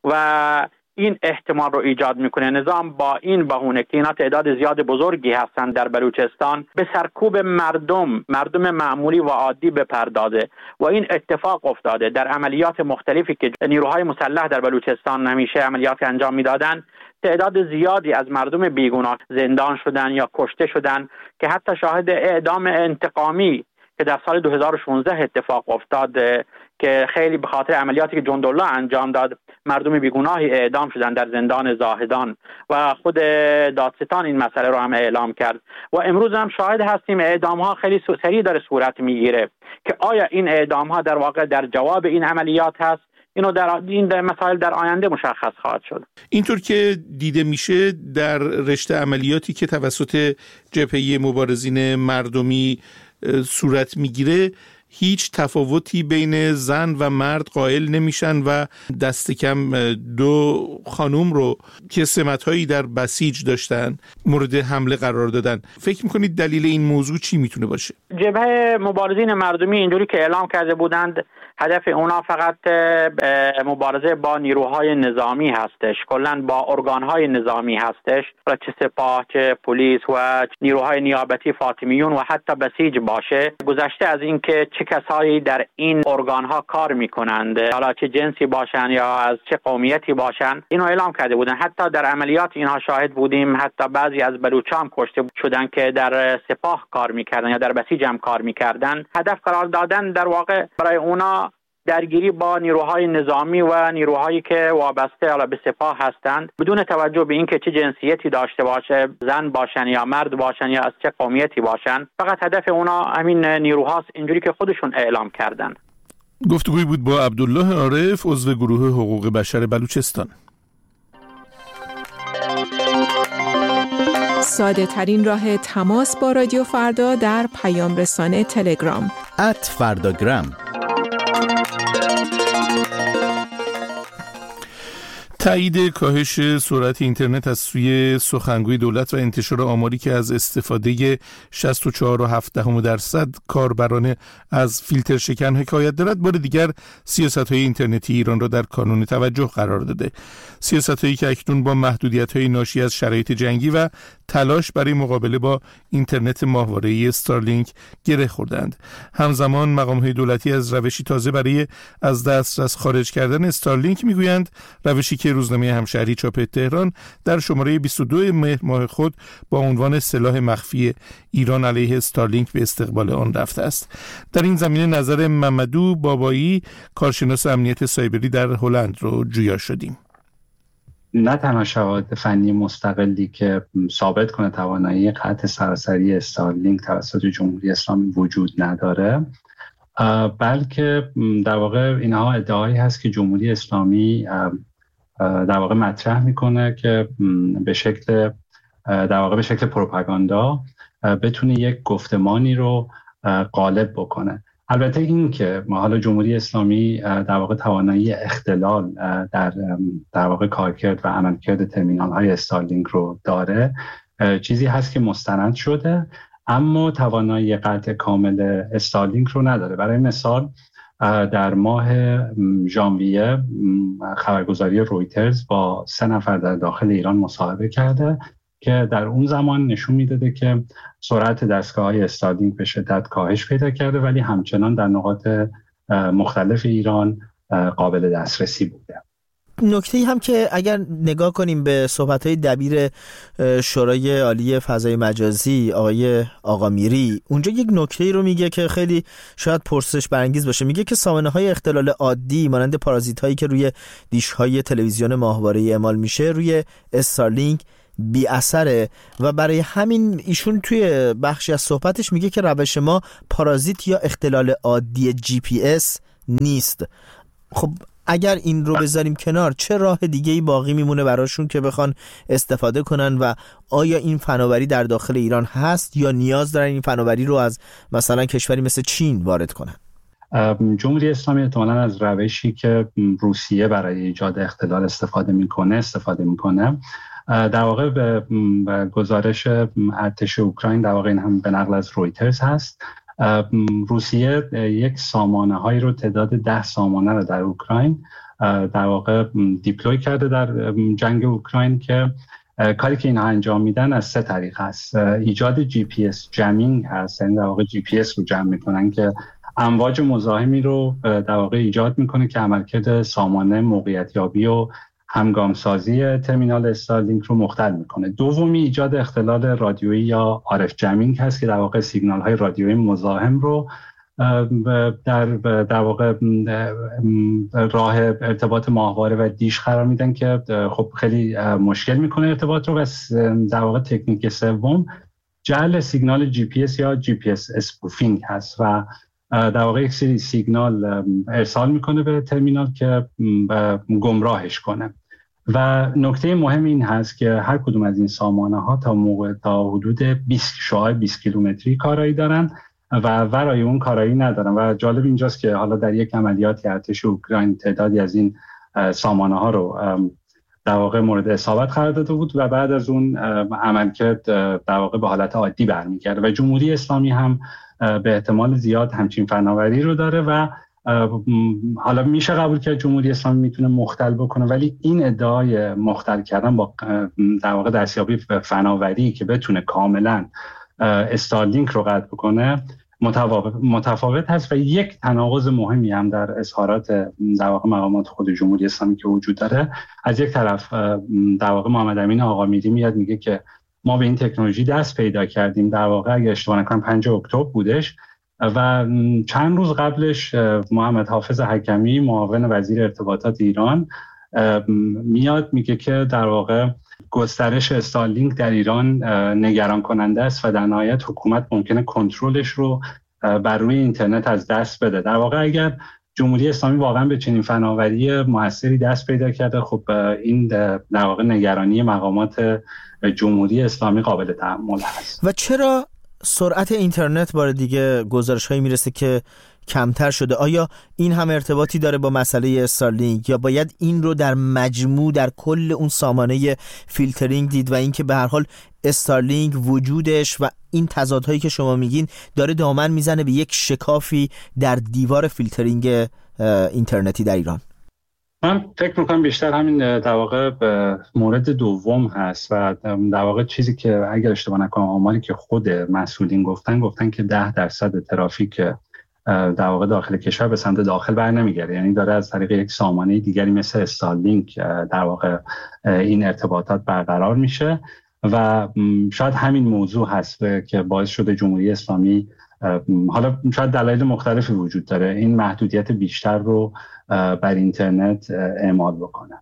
و این احتمال رو ایجاد میکنه نظام با این بهونه که اینا تعداد زیاد بزرگی هستن در بلوچستان به سرکوب مردم مردم معمولی و عادی بپردازه. و این اتفاق افتاده در عملیات مختلفی که نیروهای مسلح در بلوچستان همیشه عملیات انجام میدادن. تعداد زیادی از مردم بیگناه زندان شدن یا کشته شدن که حتی شاهد اعدام انتقامی که در سال دو هزار و شانزده اتفاق افتاد که خیلی به خاطر عملیاتی که جندالله انجام داد مردم بیگناهی اعدام شدن در زندان زاهدان و خود دادستان این مسئله رو هم اعلام کرد. و امروز هم شاهد هستیم اعدام ها خیلی سریع داره صورت میگیره که آیا این اعدام ها در واقع در جواب این عملیات هست؟ اینو در این مسائل در آینده مشخص خواهد شد. اینطور که دیده میشه در رشته عملیاتی که توسط جبهه مبارزین مردمی صورت میگیره هیچ تفاوتی بین زن و مرد قائل نمیشن و دست کم دو خانوم رو که سمت‌هایی در بسیج داشتن مورد حمله قرار دادن. فکر میکنید دلیل این موضوع چی میتونه باشه؟ جبهه مبارزین مردمی اینجوری که اعلام کرده بودند هدف اونا فقط مبارزه با نیروهای نظامی هستش، کلا با ارگانهای نظامی هستش، چه سپاه چه پلیس و نیروهای نیابتی فاطمیون و حتی بسیج باشه. گذشته از این که چه کسایی در این ارگانها کار میکنند، حالا چه جنسی باشن یا از چه قومیتی باشن، اینو اعلام کرده بودن. حتی در عملیات اینها شاهد بودیم، حتی بعضی از بلوچام کشته شدن که در سپاه کار میکردن یا در بسیج هم کار میکردن. هدف قرار دادن در واقع برای اونا درگیری با نیروهای نظامی و نیروهایی که وابسته حالا به سپاه هستند بدون توجه به اینکه چه جنسیتی داشته باشه، زن باشن یا مرد باشن یا از چه قومیتی باشن. فقط هدف اونا همین نیروهاست، اینجوری که خودشون اعلام کردن. گفتگویی بود با عبدالله عارف، عضو گروه حقوق بشر بلوچستان. ساده ترین راه تماس با رادیو فردا در پیام رسانه تلگرام ات فرداگرام. تایید کاهش سرعت اینترنت از سوی سخنگوی دولت و انتشار آماری که از استفاده شصت و چهار و هفت دهم درصد کاربران از فیلتر شکن حکایت دارد، بار دیگر سیاست‌های اینترنتی ایران را در کانون توجه قرار داده. سیاست‌هایی که اکنون با محدودیت‌های ناشی از شرایط جنگی و تلاش برای مقابله با اینترنت ماهواره‌ای استارلینک گره خوردند. همزمان مقام‌های دولتی از روشی تازه برای از دسترس خارج کردن استارلینک میگویند، روشی که روزنامه همشهری چاپ تهران در شماره بیست و دو مهر ماه خود با عنوان سلاح مخفی ایران علیه استارلینک به استقبال آن رفته است. در این زمینه نظر ممدو بابایی، کارشناس امنیت سایبری در هلند رو جویا شدیم. نه تنها شواهد فنی مستقلی که ثابت کنه توانایی قطع سراسری استارلینک توسط جمهوری اسلامی وجود نداره، بلکه در واقع اینها ادعایی هست که جمهوری اسلامی در واقع مطرح میکنه که به شکل در واقع به شکل پروپاگاندا بتونه یک گفتمانی رو غالب بکنه. البته این که ما حالا جمهوری اسلامی در واقع توانایی اختلال در در واقع کارکرد و عملکرد ترمینال‌های استارلینک رو داره چیزی هست که مستند شده، اما توانایی قطع کامل استارلینک رو نداره. برای مثال در ماه ژانویه خبرگزاری رویترز با سه نفر در داخل ایران مصاحبه کرده که در اون زمان نشون میداده که سرعت دستگاه‌های استارلینک به شدت کاهش پیدا کرده ولی همچنان در نقاط مختلف ایران قابل دسترسی بوده. نکته‌ای هم که اگر نگاه کنیم به صحبت‌های دبیر شورای عالی فضای مجازی آقای آقامیری، اونجا یک نکته‌ای رو میگه که خیلی شاید پرسش برانگیز باشه. میگه که سامانه‌های اختلال عادی مانند پارازیت‌هایی که روی دیش‌های تلویزیون ماهواره‌ای اعمال میشه روی استارلینک بی اثره و برای همین ایشون توی بخشی از صحبتش میگه که روش ما پارازیت یا اختلال عادی جی پی اس نیست. خب اگر این رو بذاریم کنار، چه راه دیگه‌ای باقی میمونه براشون که بخوان استفاده کنن و آیا این فناوری در داخل ایران هست یا نیاز دارن این فناوری رو از مثلا کشوری مثل چین وارد کنن؟ جمهوری اسلامی احتمالاً از روشی که روسیه برای ایجاد اختلال استفاده میکنه استفاده میکنه. در واقع به گزارش ارتش اوکراین، در واقع این هم به نقل از رویترز هست، روسیه یک سامانه هایی رو تعداد ده سامانه رو در اوکراین در واقع دیپلوی کرده در جنگ اوکراین که کاری که اینها انجام میدن از سه طریق هست. ایجاد جی پی اس جمینگ هست، یعنی در واقع جی پی اس رو جمع میکنن که امواج مزاحمی رو در واقع ایجاد میکنه که عملکرد سامانه موقعیت یابی و همگامسازی ترمینال استارلینک رو مختل میکنه. دومی ایجاد اختلال رادیویی یا آر اف جمینگ هست که در واقع سیگنال های رادیویی مزاحم رو در در واقع راه ارتباط ماهواره و دیش قرار میدن که خب خیلی مشکل میکنه ارتباط رو. و در واقع تکنیک سوم جعل سیگنال جی پی اس یا جی پی اس اسپوفینگ هست و در واقع یک سری سیگنال ارسال میکنه به ترمینال که گمراهش کنه. و نکته مهم این هست که هر کدوم از این سامانه ها تا موقع تا حدود بیست شعاع بیست کیلومتری کارایی دارن و ورای اون کارایی ندارن. و جالب اینجاست که حالا در یک عملیات ارتش اوکراین تعدادی از این سامانه ها رو در واقع مورد اصابت قرار داده بود و بعد از اون عملکرد در واقع به حالت عادی برمیگرده. و جمهوری اسلامی هم به احتمال زیاد همچین فناوری رو داره و حالا میشه قبول کرد جمهوری اسلامی میتونه مختل بکنه، ولی این ادعای مختل کردن با در واقع دستیابی فناوری که بتونه کاملا استارلینک رو قطع بکنه متفاوت هست. و یک تناقض مهمی هم در اظهارات در واقع مقامات خود جمهوری اسلامی که وجود داره، از یک طرف در واقع محمد امین آقامیری میاد میگه که ما به این تکنولوژی دست پیدا کردیم، در واقع اگه اشتباه نکنم پنجم اکتبر بودش و چند روز قبلش محمد حافظ حکمی معاون وزیر ارتباطات ایران میاد میگه که در واقع گسترش استارلینک در ایران نگران کننده است و در نهایت حکومت ممکنه کنترلش رو بر روی اینترنت از دست بده. در واقع اگر جمهوری اسلامی واقعا به چنین فناوری موثری دست پیدا کرده، خب این در واقع نگرانی مقامات جمهوری اسلامی قابل تحمل هست. و چرا سرعت اینترنت بار دیگه گزارش‌هایی میرسه که کمتر شده؟ آیا این هم ارتباطی داره با مسئله استارلینک یا باید این رو در مجموع در کل اون سامانه فیلترینگ دید و اینکه به هر حال استارلینک وجودش و این تضادهایی که شما میگین داره دامن میزنه به یک شکافی در دیوار فیلترینگ اینترنتی در ایران؟ من فکر میکنم بیشتر همین در واقع مورد دوم هست و در واقع چیزی که اگر اشتباه نکنم آماری که خود مسئولین گفتن گفتن که ده درصد ترافیک در واقع داخل کشور به سمت داخل بر نمیگرده، یعنی داره از طریق یک سامانه دیگری مثل استارلینک در واقع این ارتباطات برقرار میشه و شاید همین موضوع هست که باعث شده جمهوری اسلامی، حالا شاید دلایل مختلفی وجود داره، این محدودیت بیشتر رو بر اینترنت اعمال بکنه.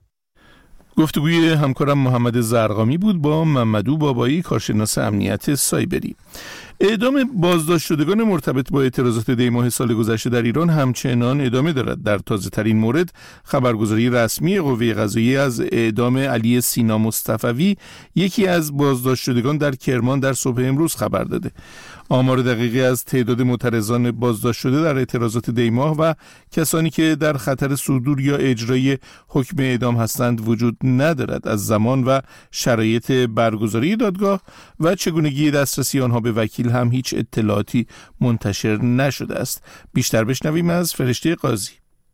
گفتگوی همکارم محمد زرقامی بود با ممدو بابایی، کارشناس امنیت سایبری. اعدام بازداشت شدگان مرتبط با اعتراضات دی ماه سال گذشته در ایران همچنان ادامه دارد. در تازه ترین مورد خبرگزاری رسمی قوه قضاییه از اعدام علی سینا مصطفوی، یکی از بازداشت شدگان در کرمان، در صبح امروز خبر داده. آمار دقیقی از تعداد معترضان بازداشت شده در اعتراضات دی ماه و کسانی که در خطر صدور یا اجرای حکم اعدام هستند وجود ندارد. از زمان و شرایط برگزاری دادگاه و چگونگی دسترسی آنها به وکیل اسرائیل هم هیچ اطلاعاتی منتشر نشده است. بیشتر بشنویم از فرشته قاضی.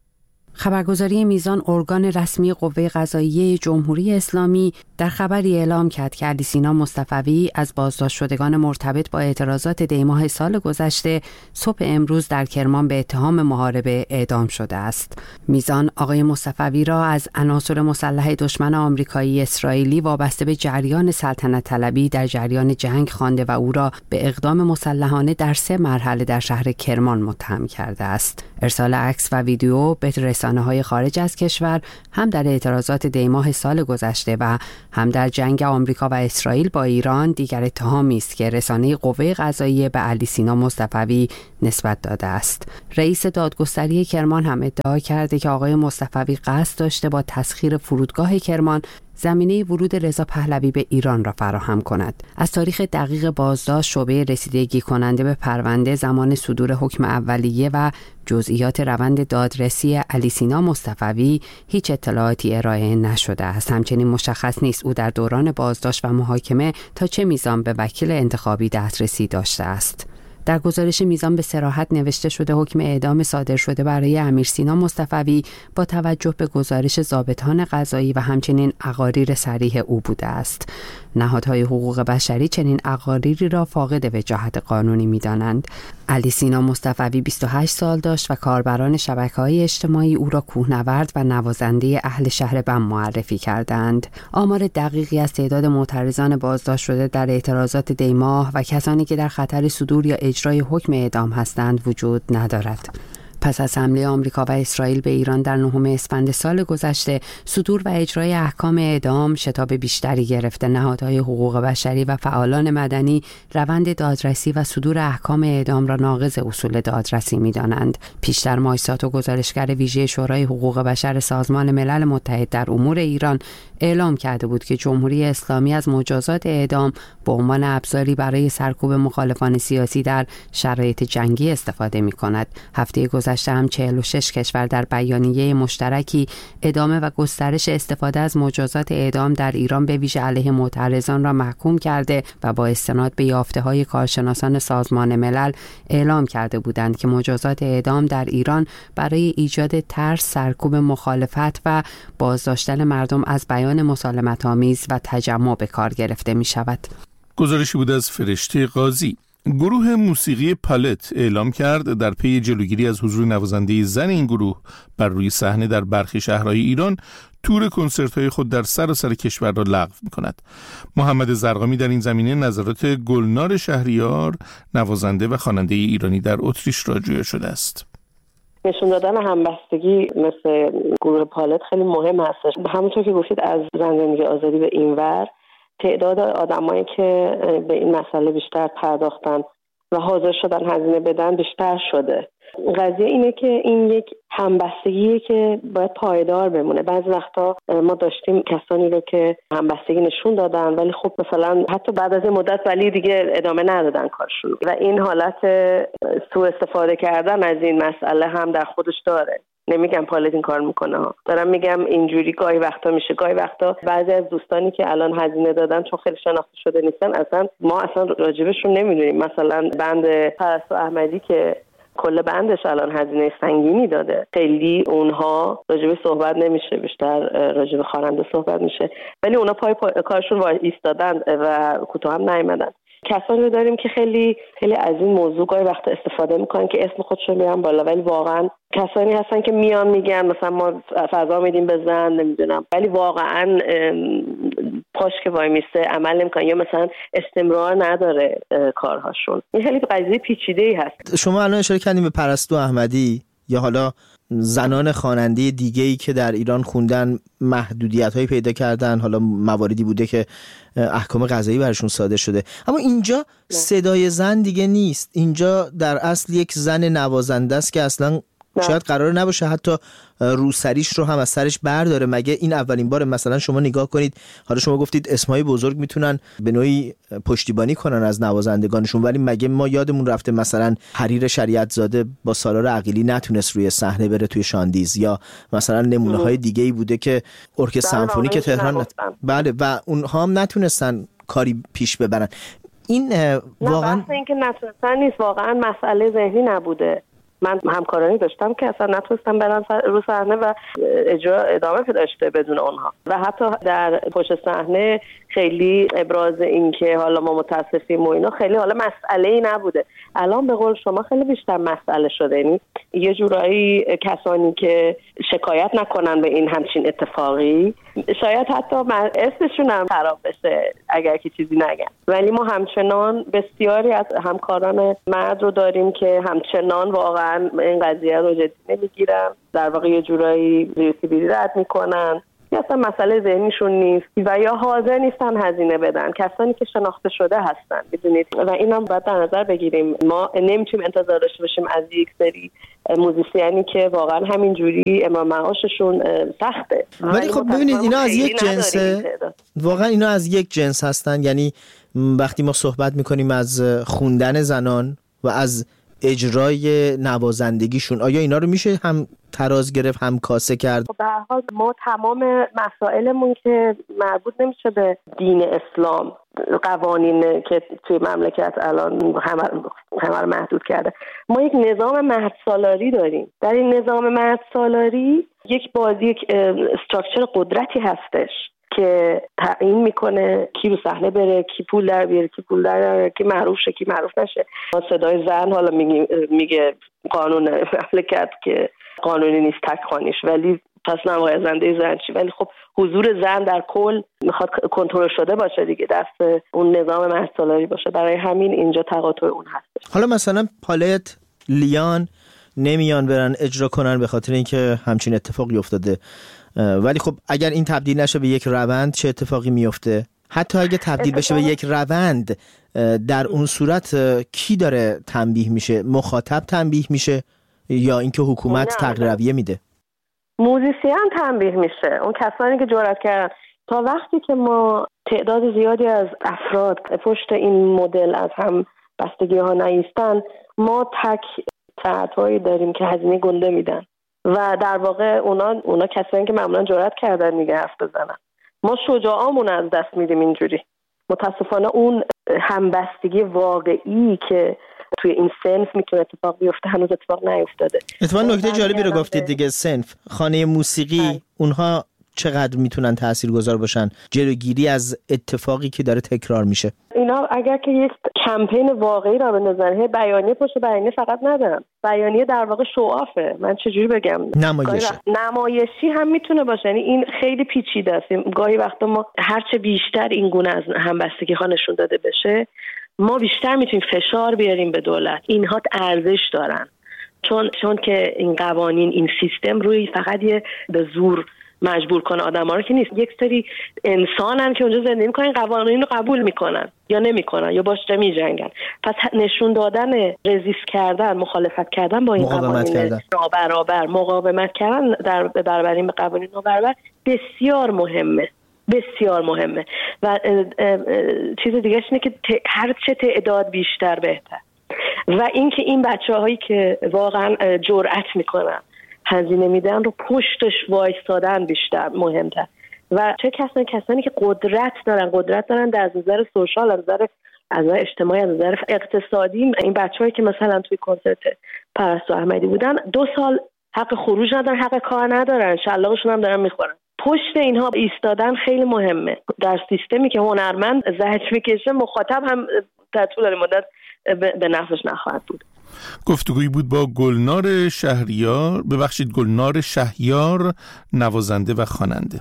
خبرگزاری میزان، ارگان رسمی قوه قضاییه جمهوری اسلامی، در خبری اعلام کرد که علی سینا مصطفوی از بازداشت شدگان مرتبط با اعتراضات دیماه سال گذشته صبح امروز در کرمان به اتهام محاربه اعدام شده است. میزان آقای مصطفوی را از عناصر مسلح دشمن آمریکایی اسرائیلی وابسته به جریان سلطنت طلبی در جریان جنگ خوانده و او را به اقدام مسلحانه در سه مرحله در شهر کرمان متهم کرده است. ارسال عکس و ویدیو به رسانه‌های خارج از کشور هم در اعتراضات دیماه سال گذشته و هم در جنگ آمریکا و اسرائیل با ایران دیگر اتهامی است که رسانه قوه قضاییه به علی سینا مصطفوی نسبت داده است. رئیس دادگستری کرمان هم ادعا کرده که آقای مصطفوی قصد داشته با تسخیر فرودگاه کرمان زمینه ورود رضا پهلوی به ایران را فراهم کند. از تاریخ دقیق بازداشت، شعبه رسیدگی کننده به پرونده، زمان صدور حکم اولیه و جزئیات روند دادرسی علی سینا مصطفوی هیچ اطلاعاتی ارائه نشده است. همچنین مشخص نیست او در دوران بازداشت و محاکمه تا چه میزان به وکیل انتخابی دسترسی داشته است. در گزارش میزان به صراحت نوشته شده حکم اعدام صادر شده برای امیر سینا مصطفوی با توجه به گزارش ضابطان قضایی و همچنین اقاریر صریح او بوده است. نهادهای حقوق بشری چنین اقاریری را فاقد وجاهت قانونی می‌دانند. علی سینا مصطفوی بیست و هشت سال داشت و کاربران شبکه‌های اجتماعی او را کوهنورد و نوازنده اهل شهر بم معرفی کردند. آمار دقیقی از تعداد معترضان بازداشت شده در اعتراضات دیماه و کسانی که در خطر صدور یا اجرای حکم اعدام هستند وجود ندارد. پس از حمله آمریکا و اسرائیل به ایران در نهم اسفند سال گذشته، صدور و اجرای احکام اعدام شتاب بیشتری گرفته. نهادهای حقوق بشری و فعالان مدنی روند دادرسی و صدور احکام اعدام را ناقض اصول دادرسی می‌دانند. پیشتر مایساتو، گزارشگر ویژه شورای حقوق بشر سازمان ملل متحد در امور ایران، اعلام کرده بود که جمهوری اسلامی از مجازات اعدام به عنوان ابزاری برای سرکوب مخالفان سیاسی در شرایط جنگی استفاده می‌کند. هفته گذشته هم چهل و شش کشور در بیانیه مشترکی ادامه و گسترش استفاده از مجازات اعدام در ایران به ویژه علیه معترضان را محکوم کرده و با استناد به یافته‌های کارشناسان سازمان ملل اعلام کرده بودند که مجازات اعدام در ایران برای ایجاد ترس، سرکوب مخالفت و بازداشتن مردم از بیان مسالمت‌آمیز و تجمع به کار گرفته می‌شود. گزارشی بود از فرشته قاضی. گروه موسیقی پالت اعلام کرد در پی جلوگیری از حضور نوازنده زن این گروه بر روی صحنه در برخی شهرهای ایران، تور کنسرت‌های خود در سراسر کشور را لغو می‌کند. محمد زرقامی در این زمینه نظرات گلنار شهریار، نوازنده و خواننده ایرانی در اتریش را جویا شده است. نشون دادن همبستگی مثل گروه پالت خیلی مهم هستش. همونطور که گفتید از زن زندگی آزادی به اینور، تعداد آدمایی که به این مسئله بیشتر پرداختن و حاضر شدن هزینه بدن بیشتر شده. قضیه اینه که این یک همبستگیه که باید پایدار بمونه. بعضی وقتا ما داشتیم کسانی رو که همبستگی نشون دادن ولی خب مثلا حتی بعد از این مدت ولی دیگه ادامه ندادن کارشون و این حالت سوء استفاده کردن از این مسئله هم در خودش داره. نمیگم پالت این کار میکنه ها، دارم میگم اینجوری گاهی وقتا میشه. گاهی وقتا بعضی از دوستانی که الان هزینه دادن چون خیلی شناخته شده نیستن، اصلا ما اصلا راجبشون نمیدونیم. مثلا بند پرستو احمدی که کل بندش الان هزینه سنگینی داده، خیلی اونها راجب صحبت نمیشه، بیشتر راجب خواننده صحبت میشه، ولی اونا پای, پای کارشون وای ایستادن و کوتاه هم نیومدن. کسانی رو داریم که خیلی خیلی از این موضوع گاهی وقت استفاده میکنن که اسم خودشون میارن بالا، ولی واقعا کسانی هستن که میان میگن مثلا ما فضا میدیم به زن، نمیدونم، ولی واقعا پاش که وای میسته عمل نمیکنن یا مثلا استمرار نداره کارهاشون. این خیلی قضیه پیچیده‌ای هست. شما الان اشاره کردیم به پرستو احمدی یا حالا زنان خواننده دیگه‌ای که در ایران خوندن محدودیت‌هایی پیدا کردن، حالا مواردی بوده که احکام قضایی برشون صادر شده، اما اینجا نه. صدای زن دیگه نیست. اینجا در اصل یک زن نوازنده است که اصلا نه. شاید قرار نباشه حتی روسریش رو هم از سرش برداره. مگه این اولین بار؟ مثلا شما نگاه کنید، حالا شما گفتید اسمای بزرگ میتونن به نوعی پشتیبانی کنن از نوازندگانشون، ولی مگه ما یادمون رفته مثلا حریر شریعت زاده با سالار عقیلی نتونست روی صحنه بره توی شاندیز، یا مثلا نمونه های دیگه ای بوده که ارکستر سمفونیک تهران نت... بله و اونها هم نتونستن کاری پیش ببرن. این واقعا نه، این که نتونستن نیست، واقعا مسئله ذهنی نبوده. من همکارانی داشتم که اصلا نتونستم برن رو صحنه و اجرا ادامه داشته بدون اونها، و حتی در پشت صحنه خیلی ابراز این که حالا ما متاسفیم و اینا خیلی حالا مسئله‌ای نبوده. الان به قول شما خیلی بیشتر مسئله شده. یعنی یه جورایی کسانی که شکایت نکنن به این همچین اتفاقی، شاید حتی اسمشون هم خراب بشه اگر که چیزی نگن، ولی ما همچنان بسیاری از همکاران مرد رو داریم که همچنان واقعا این قضیه رو جدی نمیگیرن، در واقع یه جورایی زیرسیبیری رد میکنن، یا اصلا مسئله ذهنیشون نیست و یا حاضر نیستن هزینه بدن. کسانی که شناخته شده هستن، میدونید، و اینم باید در نظر بگیریم. ما نمیتونیم انتظار داشته باشیم از یک سری موزیسیانی که واقعا همینجوری امام معاششون سخته. ولی خب ببینید اینا از یک جنسه، واقعا اینا از یک جنس هستن. یعنی وقتی ما صحبت میکنیم از خوندن زنان و از اجرای نوازندگیشون، آیا اینا رو میشه هم تراز گرفت هم کاسه کرد؟ به هر حال ما تمام مسائلمون که مربوط نمیشه به دین اسلام، قوانین که توی مملکت الان همه همه رو محدود کرده، ما یک نظام مرد سالاری داریم. در این نظام مرد سالاری یک بازی، یک استراکچر قدرتی هستش که تعیین میکنه کی رو صحنه بره، کی پول در بیاره، کی پول در بیاره، کی معروف شه، کی معروف نشه. صدای زن حالا میگه میگه قانون مملکت که قانونی نیست تکخانیش، ولی پس نمایندگی زن چی؟ ولی خب حضور زن در کل میخواد کنترل شده باشه دیگه، دست اون نظام مرد سالاری باشه. برای همین اینجا تقاطع اون هست. حالا مثلا پالت، لیان نمیان برن اجرا کنن به خاطر اینکه همچین اتفاقی افتاده، ولی خب اگر این تبدیل نشه به یک روند چه اتفاقی میفته؟ حتی اگه تبدیل بشه به یک روند، در اون صورت کی داره تنبیه میشه؟ مخاطب تنبیه میشه یا اینکه حکومت تغییر رویه میده؟ موزیسین تنبیه میشه، اون کسانی که جرأت کردن. تا وقتی که ما تعداد زیادی از افراد پشت این مدل از هم بستگی ها نیستن، ما تک طرح‌هایی داریم که هزینه گنده میدن و در واقع اونا اونا کسانی که معمولا جرأت کردن میگه حرف بزنن. ما شجاعامون از دست میدیم اینجوری. متاسفانه اون همبستگی واقعی که توی این صنف میتونه اتفاق بیفته هنوز اتفاق نیفتاده. اتفاقا نکته جالبی رو گفتید دیگه، صنف، خانه موسیقی، های. اونها چقدر میتونن تاثیرگذار باشن جلوگیری از اتفاقی که داره تکرار میشه؟ اینا اگر که یک کمپین واقعی را به نظر بیانیه پشت بیانیه فقط ندارن، بیانیه در واقع شوآفه. من چجوری بگم؟ نمایشه. نمایشی هم میتونه باشه. یعنی این خیلی پیچیده است. گاهی وقتا ما هرچه بیشتر این گونه از همبستگی ها نشون داده بشه، ما بیشتر میتونیم فشار بیاریم به دولت. اینها ارزش دارن، چون چون که این قوانین، این سیستم روی فقط یه به زور مجبور کنه آدم‌ها رو که نیست. یک سری انسانن که اونجا زندگی می‌کنن، قوانین رو قبول میکنن یا نمیکنن یا باش می‌جنگن. پس نشون دادن رزیست کردن، مخالفت کردن با این قوانین نابرابر، مقاومت کردن در برابر این قوانین نابرابر بسیار مهمه. بسیار مهمه. و اه اه اه چیز دیگه‌ش اینه که هر چه تعداد بیشتر بهتر. و اینکه این بچه‌هایی که واقعا جرأت میکنن هزینه میدن رو پشتش وایستادن بیشتر مهمتر. و چه کسانی کسانی که قدرت دارن قدرت دارن در نظر سوشال، از نظر از نظر اجتماعی، از نظر اقتصادی. این بچه‌هایی که مثلا توی کنسرت پرستو احمدی بودن دو سال حق خروج ندارن، حق کار ندارن، شلاقشون هم دارن میخورن. پشت اینها ایستادن خیلی مهمه. در سیستمی که هنرمند زهر میکشه، مخاطب هم در طول مدت به نفعش نخواهد بود. گفتگویی بود با گلنار شهریار ببخشید گلنار شهیار، نوازنده و خواننده.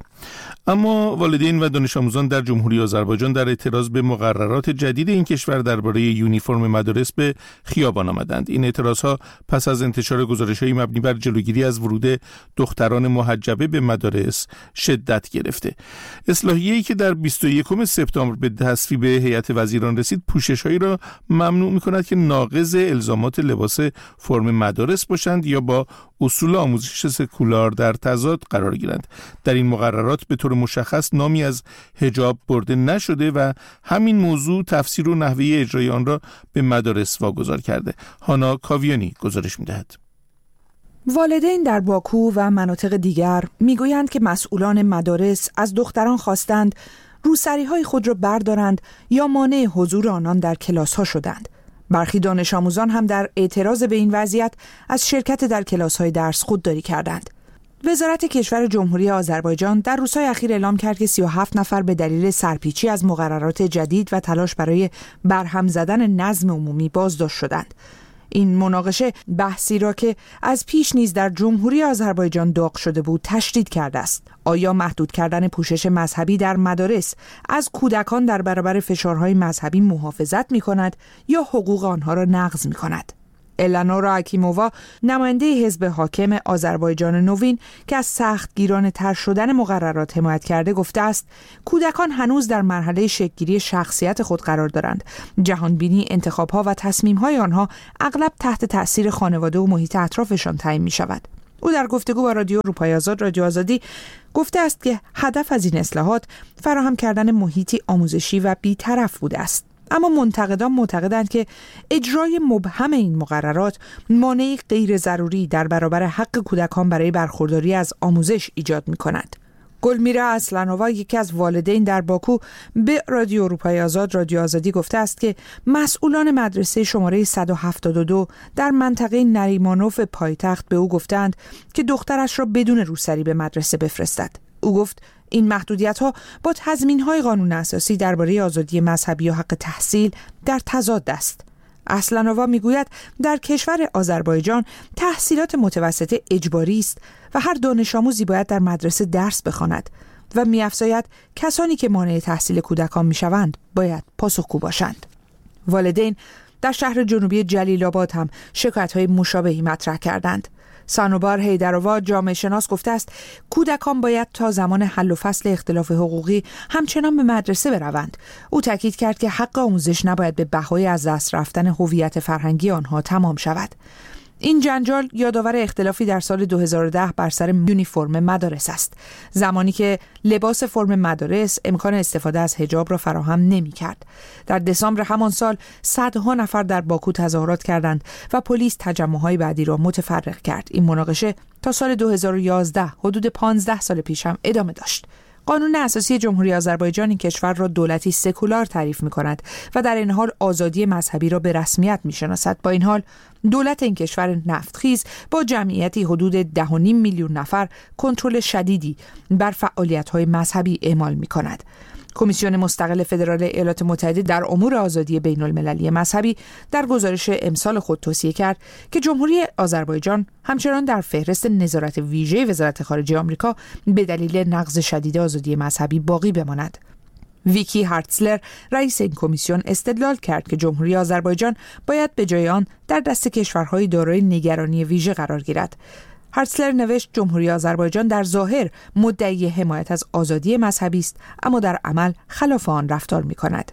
اما والدین و دانش آموزان در جمهوری آذربایجان در اعتراض به مقررات جدید این کشور درباره یونیفرم مدارس به خیابان آمدند. این اعتراضها پس از انتشار گزارش‌های مبنی بر جلوگیری از ورود دختران محجبه به مدارس شدت گرفته. اصلاحیه‌ای که در بیست و یکم سپتامبر به تصویب هیئت وزیران رسید، پوشش‌هایی را ممنوع می‌کند که ناقض الزامات لباس فرم مدارس باشند یا با اصول آموزش سکولار در تضاد قرار گیرند. در این مقررات به طور مشخص نامی از حجاب برده نشده و همین موضوع تفسیر و نحوه اجرای آن را به مدارس واگذار کرده. هانا کاویانی گزارش می‌دهد. والدین در باکو و مناطق دیگر میگویند که مسئولان مدارس از دختران خواستند روسری‌های خود را بردارند یا مانع حضور آنان در کلاس‌ها شدند. برخی دانش آموزان هم در اعتراض به این وضعیت از شرکت در کلاس‌های درس خودداری کردند. وزارت کشور جمهوری آذربایجان در روزهای اخیر اعلام کرد که سی و هفت نفر به دلیل سرپیچی از مقررات جدید و تلاش برای برهم زدن نظم عمومی بازداشت شدند. این مناقشه بحثی را که از پیش نیز در جمهوری آذربایجان داغ شده بود تشدید کرده است. آیا محدود کردن پوشش مذهبی در مدارس از کودکان در برابر فشارهای مذهبی محافظت می کند یا حقوق آنها را نقض می کند؟ الانورا اکیمووا، نماینده حزب حاکم آذربایجان نوین که از سختگیرانه تر شدن مقررات حمایت کرده، گفته است کودکان هنوز در مرحله شکل‌گیری شخصیت خود قرار دارند. جهانبینی، انتخاب‌ها و تصمیم‌های آنها اغلب تحت تأثیر خانواده و محیط اطرافشان تعیین می‌شود. او در گفتگو با رادیو اروپای آزاد رادیو آزادی گفته است که هدف از این اصلاحات فراهم کردن محیطی آموزشی و بی‌طرف بوده است. اما منتقدان معتقدند که اجرای مبهم این مقررات مانعی غیر ضروری در برابر حق کودکان برای برخورداری از آموزش ایجاد می‌کند. گلمیرا اسلنووا، یکی از والدین در باکو، به رادیو اروپای آزاد رادیو آزادی گفته است که مسئولان مدرسه شماره صد و هفتاد و دو در منطقه نریمانوف پایتخت به او گفتند که دخترش را بدون روسری به مدرسه بفرستد. او گفت این محدودیت‌ها با تضمین‌های قانون اساسی درباره آزادی مذهبی و حق تحصیل در تضاد است. اسلنووا میگوید در کشور آذربایجان تحصیلات متوسطه اجباری است و هر دانش آموزی باید در مدرسه درس بخواند و می‌افزاید کسانی که مانع تحصیل کودکان می‌شوند باید پاسخگو باشند. والدین در شهر جنوبی جلیل آباد هم شکایت‌های مشابهی مطرح کردند. سانوبار هیدروا، جامعه شناس، گفته است کودکان باید تا زمان حل و فصل اختلاف حقوقی همچنان به مدرسه بروند. او تاکید کرد که حق آموزش نباید به بهای از دست رفتن هویت فرهنگی آنها تمام شود. این جنجال یادآور اختلافی در سال دو هزار و ده بر سر یونیفرم مدارس است، زمانی که لباس فرم مدارس امکان استفاده از حجاب را فراهم نمی‌کرد. در دسامبر همان سال صدها نفر در باکو تظاهرات کردند و پلیس تجمع‌های بعدی را متفرق کرد. این مناقشه تا سال دو هزار و یازده، حدود پانزده سال پیش هم ادامه داشت. قانون اساسی جمهوری آذربایجان این کشور را دولتی سکولار تعریف می‌کند و در این حال آزادی مذهبی را به رسمیت می‌شناسد. با این حال دولت این کشور نفتخیز با جمعیتی حدود ده و نیم میلیون نفر کنترل شدیدی بر فعالیت‌های مذهبی اعمال می‌کند. کمیسیون مستقل فدرال ایالات متحده در امور آزادی بین‌المللی مذهبی در گزارش امسال خود توصیه کرد که جمهوری آذربایجان همچنان در فهرست نظارت ویژه وزارت خارجه آمریکا به دلیل نقض شدید آزادی مذهبی باقی بماند. ویکی هارتزلر، رئیس این کمیسیون، استدلال کرد که جمهوری آذربایجان باید به جای آن در دست کشورهای دارای نگرانی ویژه قرار گیرد. هارتزلر نوشت جمهوری آذربایجان در ظاهر مدعی حمایت از آزادی مذهبی است، اما در عمل خلاف آن رفتار می‌کند.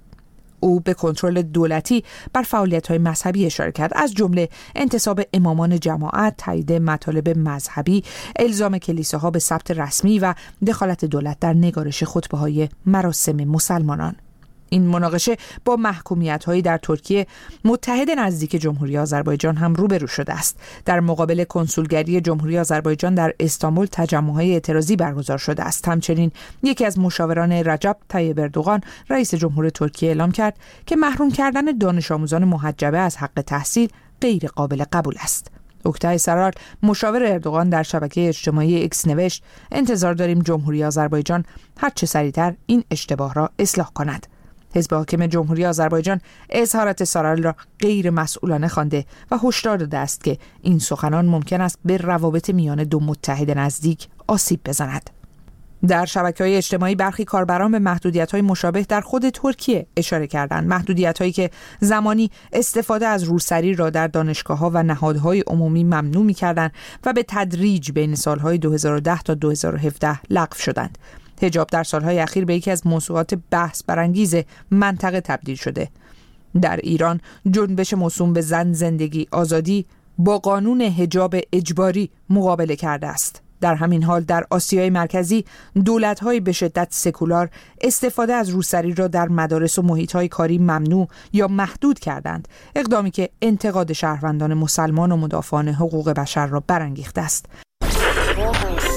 او به کنترل دولتی بر فعالیت‌های مذهبی اشاره کرد، از جمله انتصاب امامان جماعت، تایید مطالب مذهبی، الزام کلیساها به ثبت رسمی و دخالت دولت در نگارش خطبه‌های مراسم مسلمانان. این مناقشه با محکومیت‌هایی در ترکیه، متحد نزدیک جمهوری آذربایجان، هم روبرو شده است. در مقابل کنسولگری جمهوری آذربایجان در استانبول تجمع‌های اعتراضی برگزار شده است. همچنین یکی از مشاوران رجب طیب اردوغان، رئیس جمهور ترکیه، اعلام کرد که محروم کردن دانش آموزان محجبه از حق تحصیل غیر قابل قبول است. اوکتای سرار، مشاور اردوغان، در شبکه اجتماعی ایکس نوشت انتظار داریم جمهوری آذربایجان هر چه سریعتر این اشتباه را اصلاح کند. حزب حاکم جمهوری آذربایجان اظهارات سارال را غیر مسئولانه خوانده و هشدار داده است که این سخنان ممکن است به روابط میان دو متحد نزدیک آسیب بزند. در شبکه‌های اجتماعی برخی کاربران به محدودیت‌های مشابه در خود ترکیه اشاره کردند، محدودیت‌هایی که زمانی استفاده از روسری را در دانشگاه‌ها و نهادهای عمومی ممنوع می‌کردند و به تدریج بین سال‌های دو هزار و ده تا دو هزار و هفده لغو شدند. حجاب در سالهای اخیر به یکی از موضوعات بحث برانگیز منطقه تبدیل شده. در ایران جنبش موسوم به زن، زندگی، آزادی با قانون حجاب اجباری مقابله کرده است. در همین حال در آسیای مرکزی دولت‌های به شدت سکولار استفاده از روسری را در مدارس و محیط‌های کاری ممنوع یا محدود کردند، اقدامی که انتقاد شهروندان مسلمان و مدافعان حقوق بشر را برانگیخته است.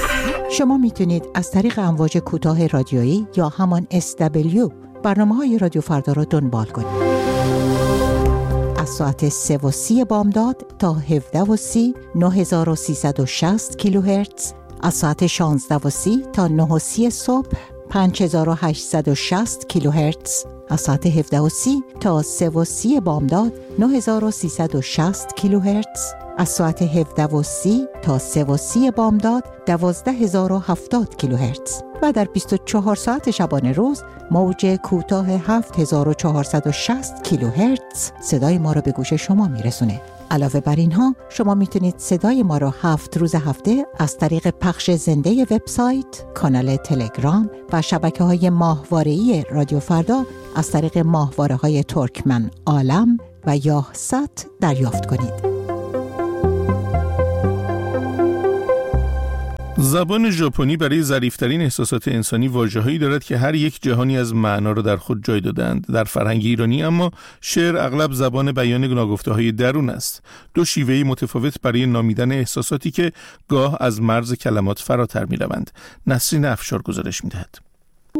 شما میتونید از طریق امواج کوتاه رادیویی یا همان اس دبلیو برنامه‌های رادیو فردا را دنبال کنید. از ساعت سه و سی بامداد تا هفده و سی نه هزار و سیصد و شصت کیلوهرتز، از ساعت شانزده و سی تا نه و سی صبح پنج هزار و هشتصد و شصت کیلوهرتز، از ساعت هفده و سی تا سه و سی بامداد نه هزار و سیصد و شصت کیلوهرتز، از ساعت هفده و سی تا سه و سی بامداد دوازده هزار و هفتاد کیلوهرتز و در بیست و چهار ساعت شبانه روز موج کوتاه هفت هزار و چهارصد و شصت کیلوهرتز صدای ما را به گوش شما میرسونه. علاوه بر اینها شما میتونید صدای ما را هفت روز هفته از طریق پخش زنده وبسایت، کانال تلگرام و شبکه‌های ماهواره‌ای رادیو فردا از طریق ماهواره‌های ترکمن عالم و یاهست دریافت کنید. زبان ژاپنی برای ظریف‌ترین احساسات انسانی واژه‌هایی دارد که هر یک جهانی از معنا را در خود جای دادند. در فرهنگ ایرانی اما شعر اغلب زبان بیان ناگفته‌های درون است. دو شیوه متفاوت برای نامیدن احساساتی که گاه از مرز کلمات فراتر می‌روند. نسرین افشار گزارش می‌دهد.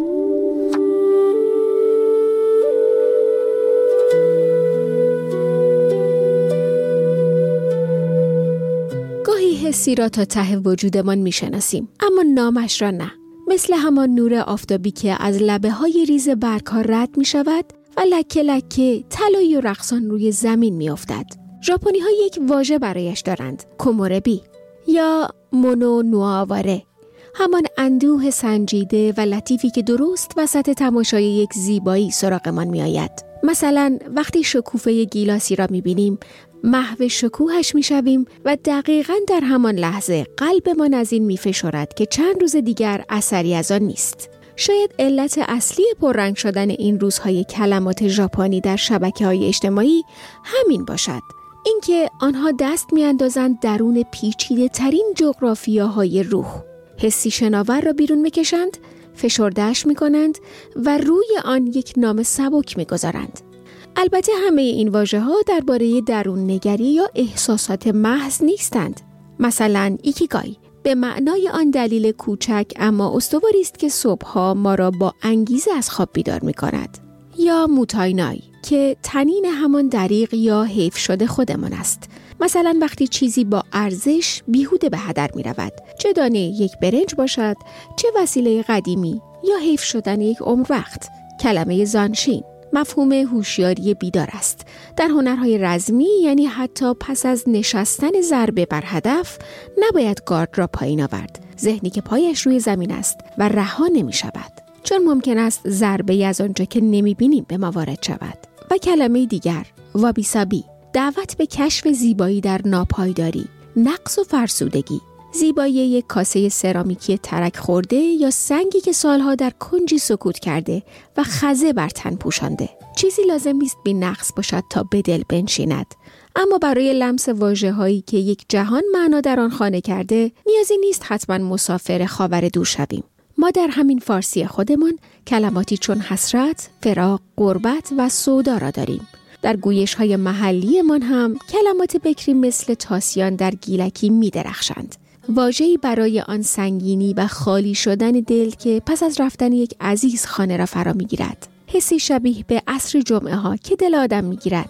حسی را تا ته وجودمان میشناسیم اما نامش را نه. مثل همان نور آفتابی که از لبه های ریز برگ‌ها رد می شود و لکه لکه طلایی و رقصان روی زمین می افتد. ژاپنی ها یک واژه برایش دارند، کوموربی یا مونو نوآواره، همان اندوه سنجیده و لطیفی که درست وسط تماشای یک زیبایی سراغمان می آید. مثلا وقتی شکوفه گیلاسی را می بینیم محو شکوهش می شویم و دقیقاً در همان لحظه قلبمان از این می فشارد که چند روز دیگر اثری از آن نیست. شاید علت اصلی پررنگ شدن این روزهای کلمات ژاپنی در شبکه‌های اجتماعی همین باشد. اینکه آنها دست می اندازند درون پیچیده ترین جغرافیاهای روح. حسی شناور را بیرون می کشند، فشرده‌اش می کنند و روی آن یک نام سبک می گذارند. البته همه این واژه‌ها درباره درون نگری یا احساسات محض نیستند. مثلا ایکیگای به معنای آن دلیل کوچک اما استواری است که صبح‌ها ما را با انگیزه از خواب بیدار می‌کند. یا موتاینای که تنین همان دریغ یا حیف شده خودمان است. مثلا وقتی چیزی با ارزش بیهوده به هدر می‌رود، چه دانه یک برنج باشد، چه وسیله قدیمی یا حیف شدن یک عمر وقت. کلمه زانشین مفهوم هوشیاری بیدار است. در هنرهای رزمی یعنی حتی پس از نشستن ضربه بر هدف نباید گارد را پایین آورد. ذهنی که پایش روی زمین است و رها نمی شود. چون ممکن است ضربه از آنجا که نمی بینیم به ما وارد شود. و کلمه دیگر وابیسابی، دعوت به کشف زیبایی در ناپایداری، نقص و فرسودگی. زیبایی یک کاسه سرامیکی ترک خورده یا سنگی که سالها در کنجی سکوت کرده و خزه بر تن پوشانده. چیزی لازم نیست بی نقص باشد تا به دل بنشیند. اما برای لمس واژه‌هایی که یک جهان معنا در آن خانه کرده، نیازی نیست حتما مسافر خاور دور شویم. ما در همین فارسی خودمان کلماتی چون حسرت، فراق، غربت و سودا را داریم. در گویش‌های محلیمان هم کلمات بکری مثل تاسیان در گیلکی می درخشند. واژه‌ای برای آن سنگینی و خالی شدن دل که پس از رفتن یک عزیز خانه را فرا می‌گیرد. حسی شبیه به عصر جمعه ها که دل آدم می‌گیرد.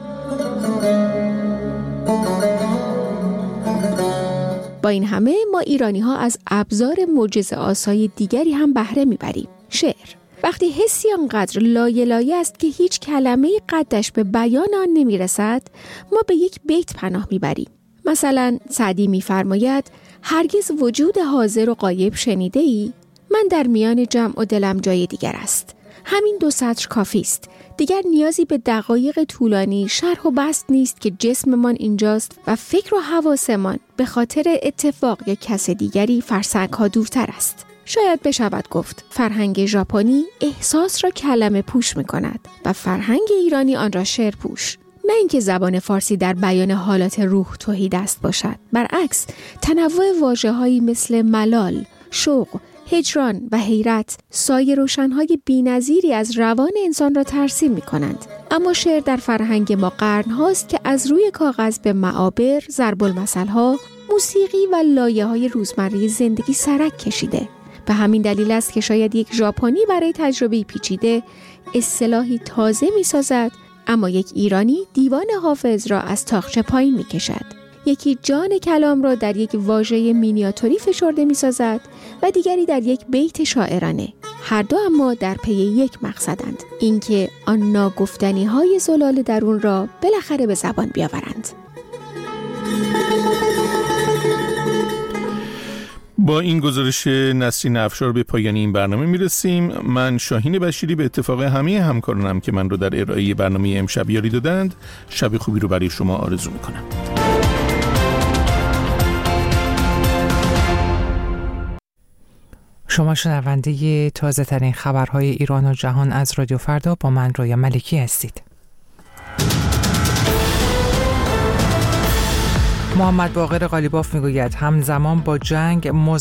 با این همه ما ایرانی‌ها از ابزار معجزه‌آسای دیگری هم بهره می‌بریم. شعر. وقتی حسی آنقدر لایه لایه است که هیچ کلمه قدش به بیان آن نمی‌رسد، ما به یک بیت پناه می‌بریم. مثلا سعدی می‌فرماید هرگز وجود حاضر و غایب شنیده ای؟ من در میان جمع و دلم جای دیگر است. همین دو سطر کافی است. دیگر نیازی به دقایق طولانی شرح و بسط نیست که جسممان اینجاست و فکر و حواسمان به خاطر اتفاق یا کس دیگری فرسنگ‌ها دورتر است. شاید بشود گفت فرهنگ ژاپنی احساس را کلمه پوش می‌کند و فرهنگ ایرانی آن را شعر پوش. نه اینکه زبان فارسی در بیان حالات روح تهی دست باشد. برعکس، تنوع واژه‌هایی مثل ملال، شوق، هجران و حیرت سایه روشن‌های بی‌نظیری از روان انسان را ترسیم می‌کنند. اما شعر در فرهنگ ما قرن‌هاست که از روی کاغذ به معابر، ضرب المثل‌ها، موسیقی و لایه‌های روزمره زندگی سرک کشیده. به همین دلیل است که شاید یک ژاپنی برای تجربه پیچیده اصطلاحی تازه می‌سازد، اما یک ایرانی دیوان حافظ را از طاقچه پایین می‌کشد. یکی جان کلام را در یک واژه مینیاتوری فشرده می‌سازد و دیگری در یک بیت شاعرانه. هر دو اما در پی یک مقصدند، اینکه آن ناگفتنی‌های زلال درون را بالاخره به زبان بیاورند. با این گزارش نسرین افشار به پایان این برنامه میرسیم. من شاهین بشیری به اتفاق همه همکارانم که من رو در ارائه برنامه امشب یاری دادند، شب خوبی رو برای شما آرزو میکنم. شما شنونده تازه ترین خبرهای ایران و جهان از رادیو فردا با من رویا ملکی هستید. محمد باقر قالیباف میگوید همزمان با جنگ